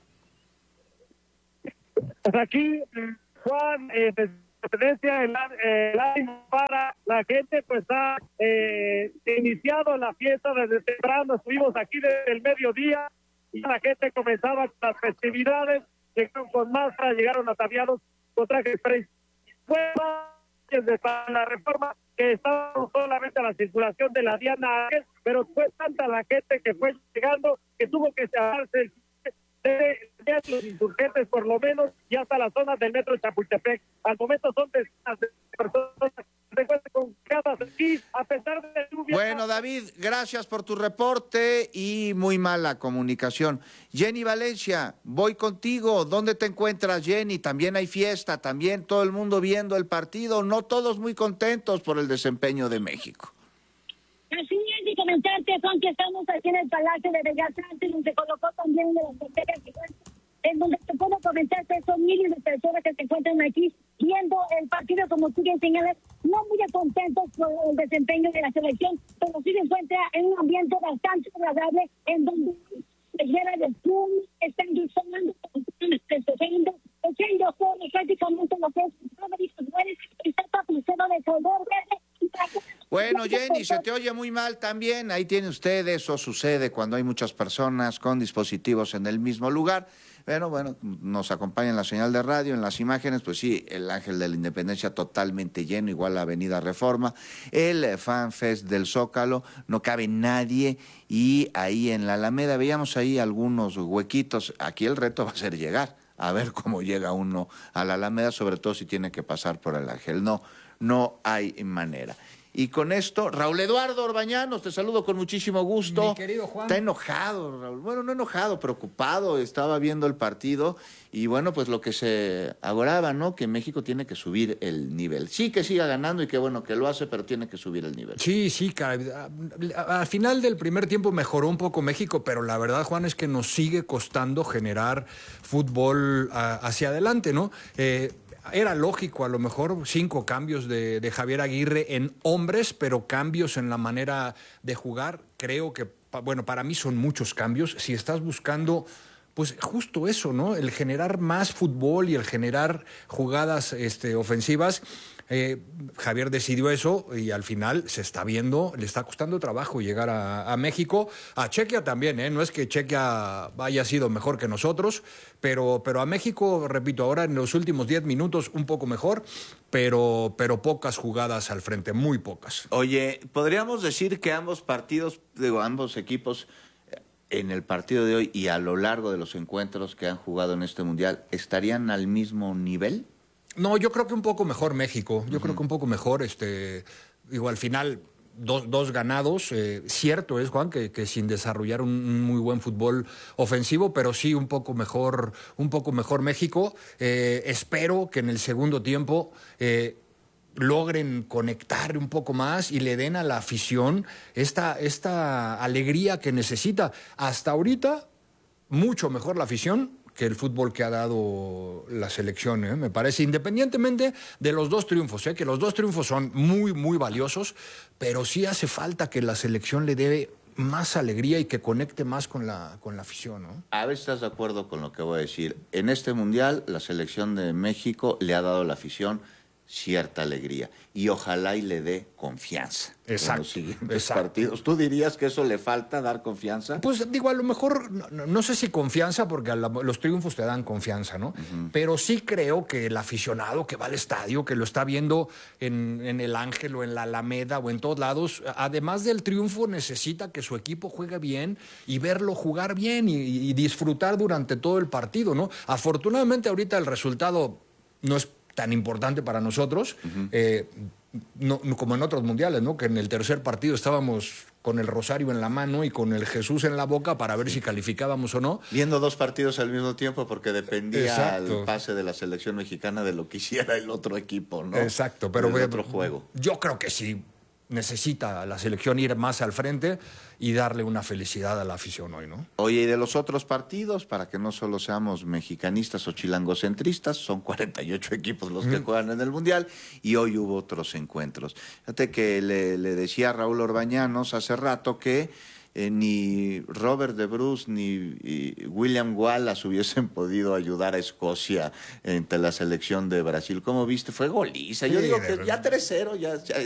Pues aquí, Juan, eh, tendencia el, el ánimo para la gente, pues ha eh, iniciado la fiesta desde temprano. Estuvimos aquí desde el mediodía y la gente comenzaba con las festividades, llegaron con máscara, llegaron ataviados con trajes pre fue desde la Reforma que estaba solamente a la circulación de la Diana Ángel, pero fue tanta la gente que fue llegando que tuvo que cerrarse de, de los insurgentes por lo menos y hasta las zonas del metro Chapultepec. Al momento son decenas de personas que se encuentran congregadas aquí a pesar de lluvia. Bueno, David, gracias por tu reporte y muy mala comunicación. Jenny Valencia, voy contigo. ¿Dónde te encuentras, Jenny? También hay fiesta, también todo el mundo viendo el partido, no todos muy contentos por el desempeño de México. Así es, y comentarte, Juan, que estamos aquí en el Palacio de Bellas Artes, donde se colocó también de las botellas gigantes, en donde te puedo comentar que son miles de personas que se encuentran aquí viendo el partido, como tú bien señalas, no muy contentos por el desempeño de la selección, pero sí se encuentra en un ambiente bastante agradable, en donde se llena de fútbol, están disfrutando, festejando, echando fuego prácticamente lo que es está tapizado de color verde. Bueno, Jenny, se te oye muy mal también. Ahí tiene usted, eso sucede cuando hay muchas personas con dispositivos en el mismo lugar. Pero bueno, nos acompaña en la señal de radio, en las imágenes, pues sí, el Ángel de la Independencia totalmente lleno, igual la Avenida Reforma, el Fan Fest del Zócalo, no cabe nadie, y ahí en la Alameda veíamos ahí algunos huequitos. Aquí el reto va a ser llegar, a ver cómo llega uno a la Alameda, sobre todo si tiene que pasar por el Ángel. No, no hay manera. Y con esto, Raúl Eduardo Orbañanos, te saludo con muchísimo gusto. Mi querido Juan. Está enojado, Raúl. Bueno, no enojado, preocupado. Estaba viendo el partido y bueno, pues lo que se agoraba, ¿no? Que México tiene que subir el nivel. Sí que siga ganando y qué bueno que lo hace, pero tiene que subir el nivel. Sí, sí, al final del primer tiempo mejoró un poco México, pero la verdad, Juan, es que nos sigue costando generar fútbol hacia adelante, ¿no? Eh, Era lógico, a lo mejor, cinco cambios de, de Javier Aguirre en hombres, pero cambios en la manera de jugar. Creo que, bueno, para mí son muchos cambios. Si estás buscando, pues justo eso, ¿no? El generar más fútbol y el generar jugadas este, ofensivas. Eh, Javier decidió eso y al final se está viendo, le está costando trabajo llegar a, a México, a Chequia también, ¿eh? No es que Chequia haya sido mejor que nosotros, pero, pero a México, repito, ahora en los últimos diez minutos un poco mejor, pero, pero pocas jugadas al frente, muy pocas. Oye, podríamos decir que ambos partidos, digo, ambos equipos en el partido de hoy y a lo largo de los encuentros que han jugado en este Mundial, ¿estarían al mismo nivel? No, yo creo que un poco mejor México. Yo uh-huh. creo que un poco mejor, este, digo, al final, dos, dos ganados. Eh, cierto es, Juan, que, que sin desarrollar un, un muy buen fútbol ofensivo, pero sí un poco mejor, un poco mejor México. Eh, espero que en el segundo tiempo eh, logren conectar un poco más y le den a la afición esta, esta alegría que necesita. Hasta ahorita, mucho mejor la afición que el fútbol que ha dado la selección, ¿eh? Me parece, independientemente de los dos triunfos, ¿eh? Que los dos triunfos son muy, muy valiosos, pero sí hace falta que la selección le dé más alegría y que conecte más con la, con la afición, ¿no? A ver si estás de acuerdo con lo que voy a decir. En este Mundial, la selección de México le ha dado a la afición cierta alegría y ojalá y le dé confianza. Exacto, en los siguientes exacto. partidos. ¿Tú dirías que eso le falta, dar confianza? Pues digo, a lo mejor, no, no sé si confianza, porque a la, los triunfos te dan confianza, ¿no? Uh-huh. Pero sí creo que el aficionado que va al estadio, que lo está viendo en, en el Ángel o en la Alameda o en todos lados, además del triunfo necesita que su equipo juegue bien y verlo jugar bien y, y disfrutar durante todo el partido, ¿no? Afortunadamente ahorita el resultado no es tan importante para nosotros, uh-huh. eh, no, no, como en otros mundiales, ¿no? Que en el tercer partido estábamos con el rosario en la mano y con el Jesús en la boca para ver si calificábamos o no. Viendo dos partidos al mismo tiempo porque dependía Exacto. el pase de la selección mexicana de lo que hiciera el otro equipo, ¿no? Exacto, pero el otro juego. Yo creo que sí necesita la selección ir más al frente y darle una felicidad a la afición hoy, ¿no? Oye, y de los otros partidos, para que no solo seamos mexicanistas o chilangocentristas, son cuarenta y ocho equipos los mm. que juegan en el Mundial y hoy hubo otros encuentros. Fíjate que le, le decía a Raúl Orbañanos hace rato que Eh, ni Robert de Bruce ni William Wallace hubiesen podido ayudar a Escocia ante la selección de Brasil. ¿Cómo viste? Fue goliza. Yo sí, digo que ya tres cero, ya, ya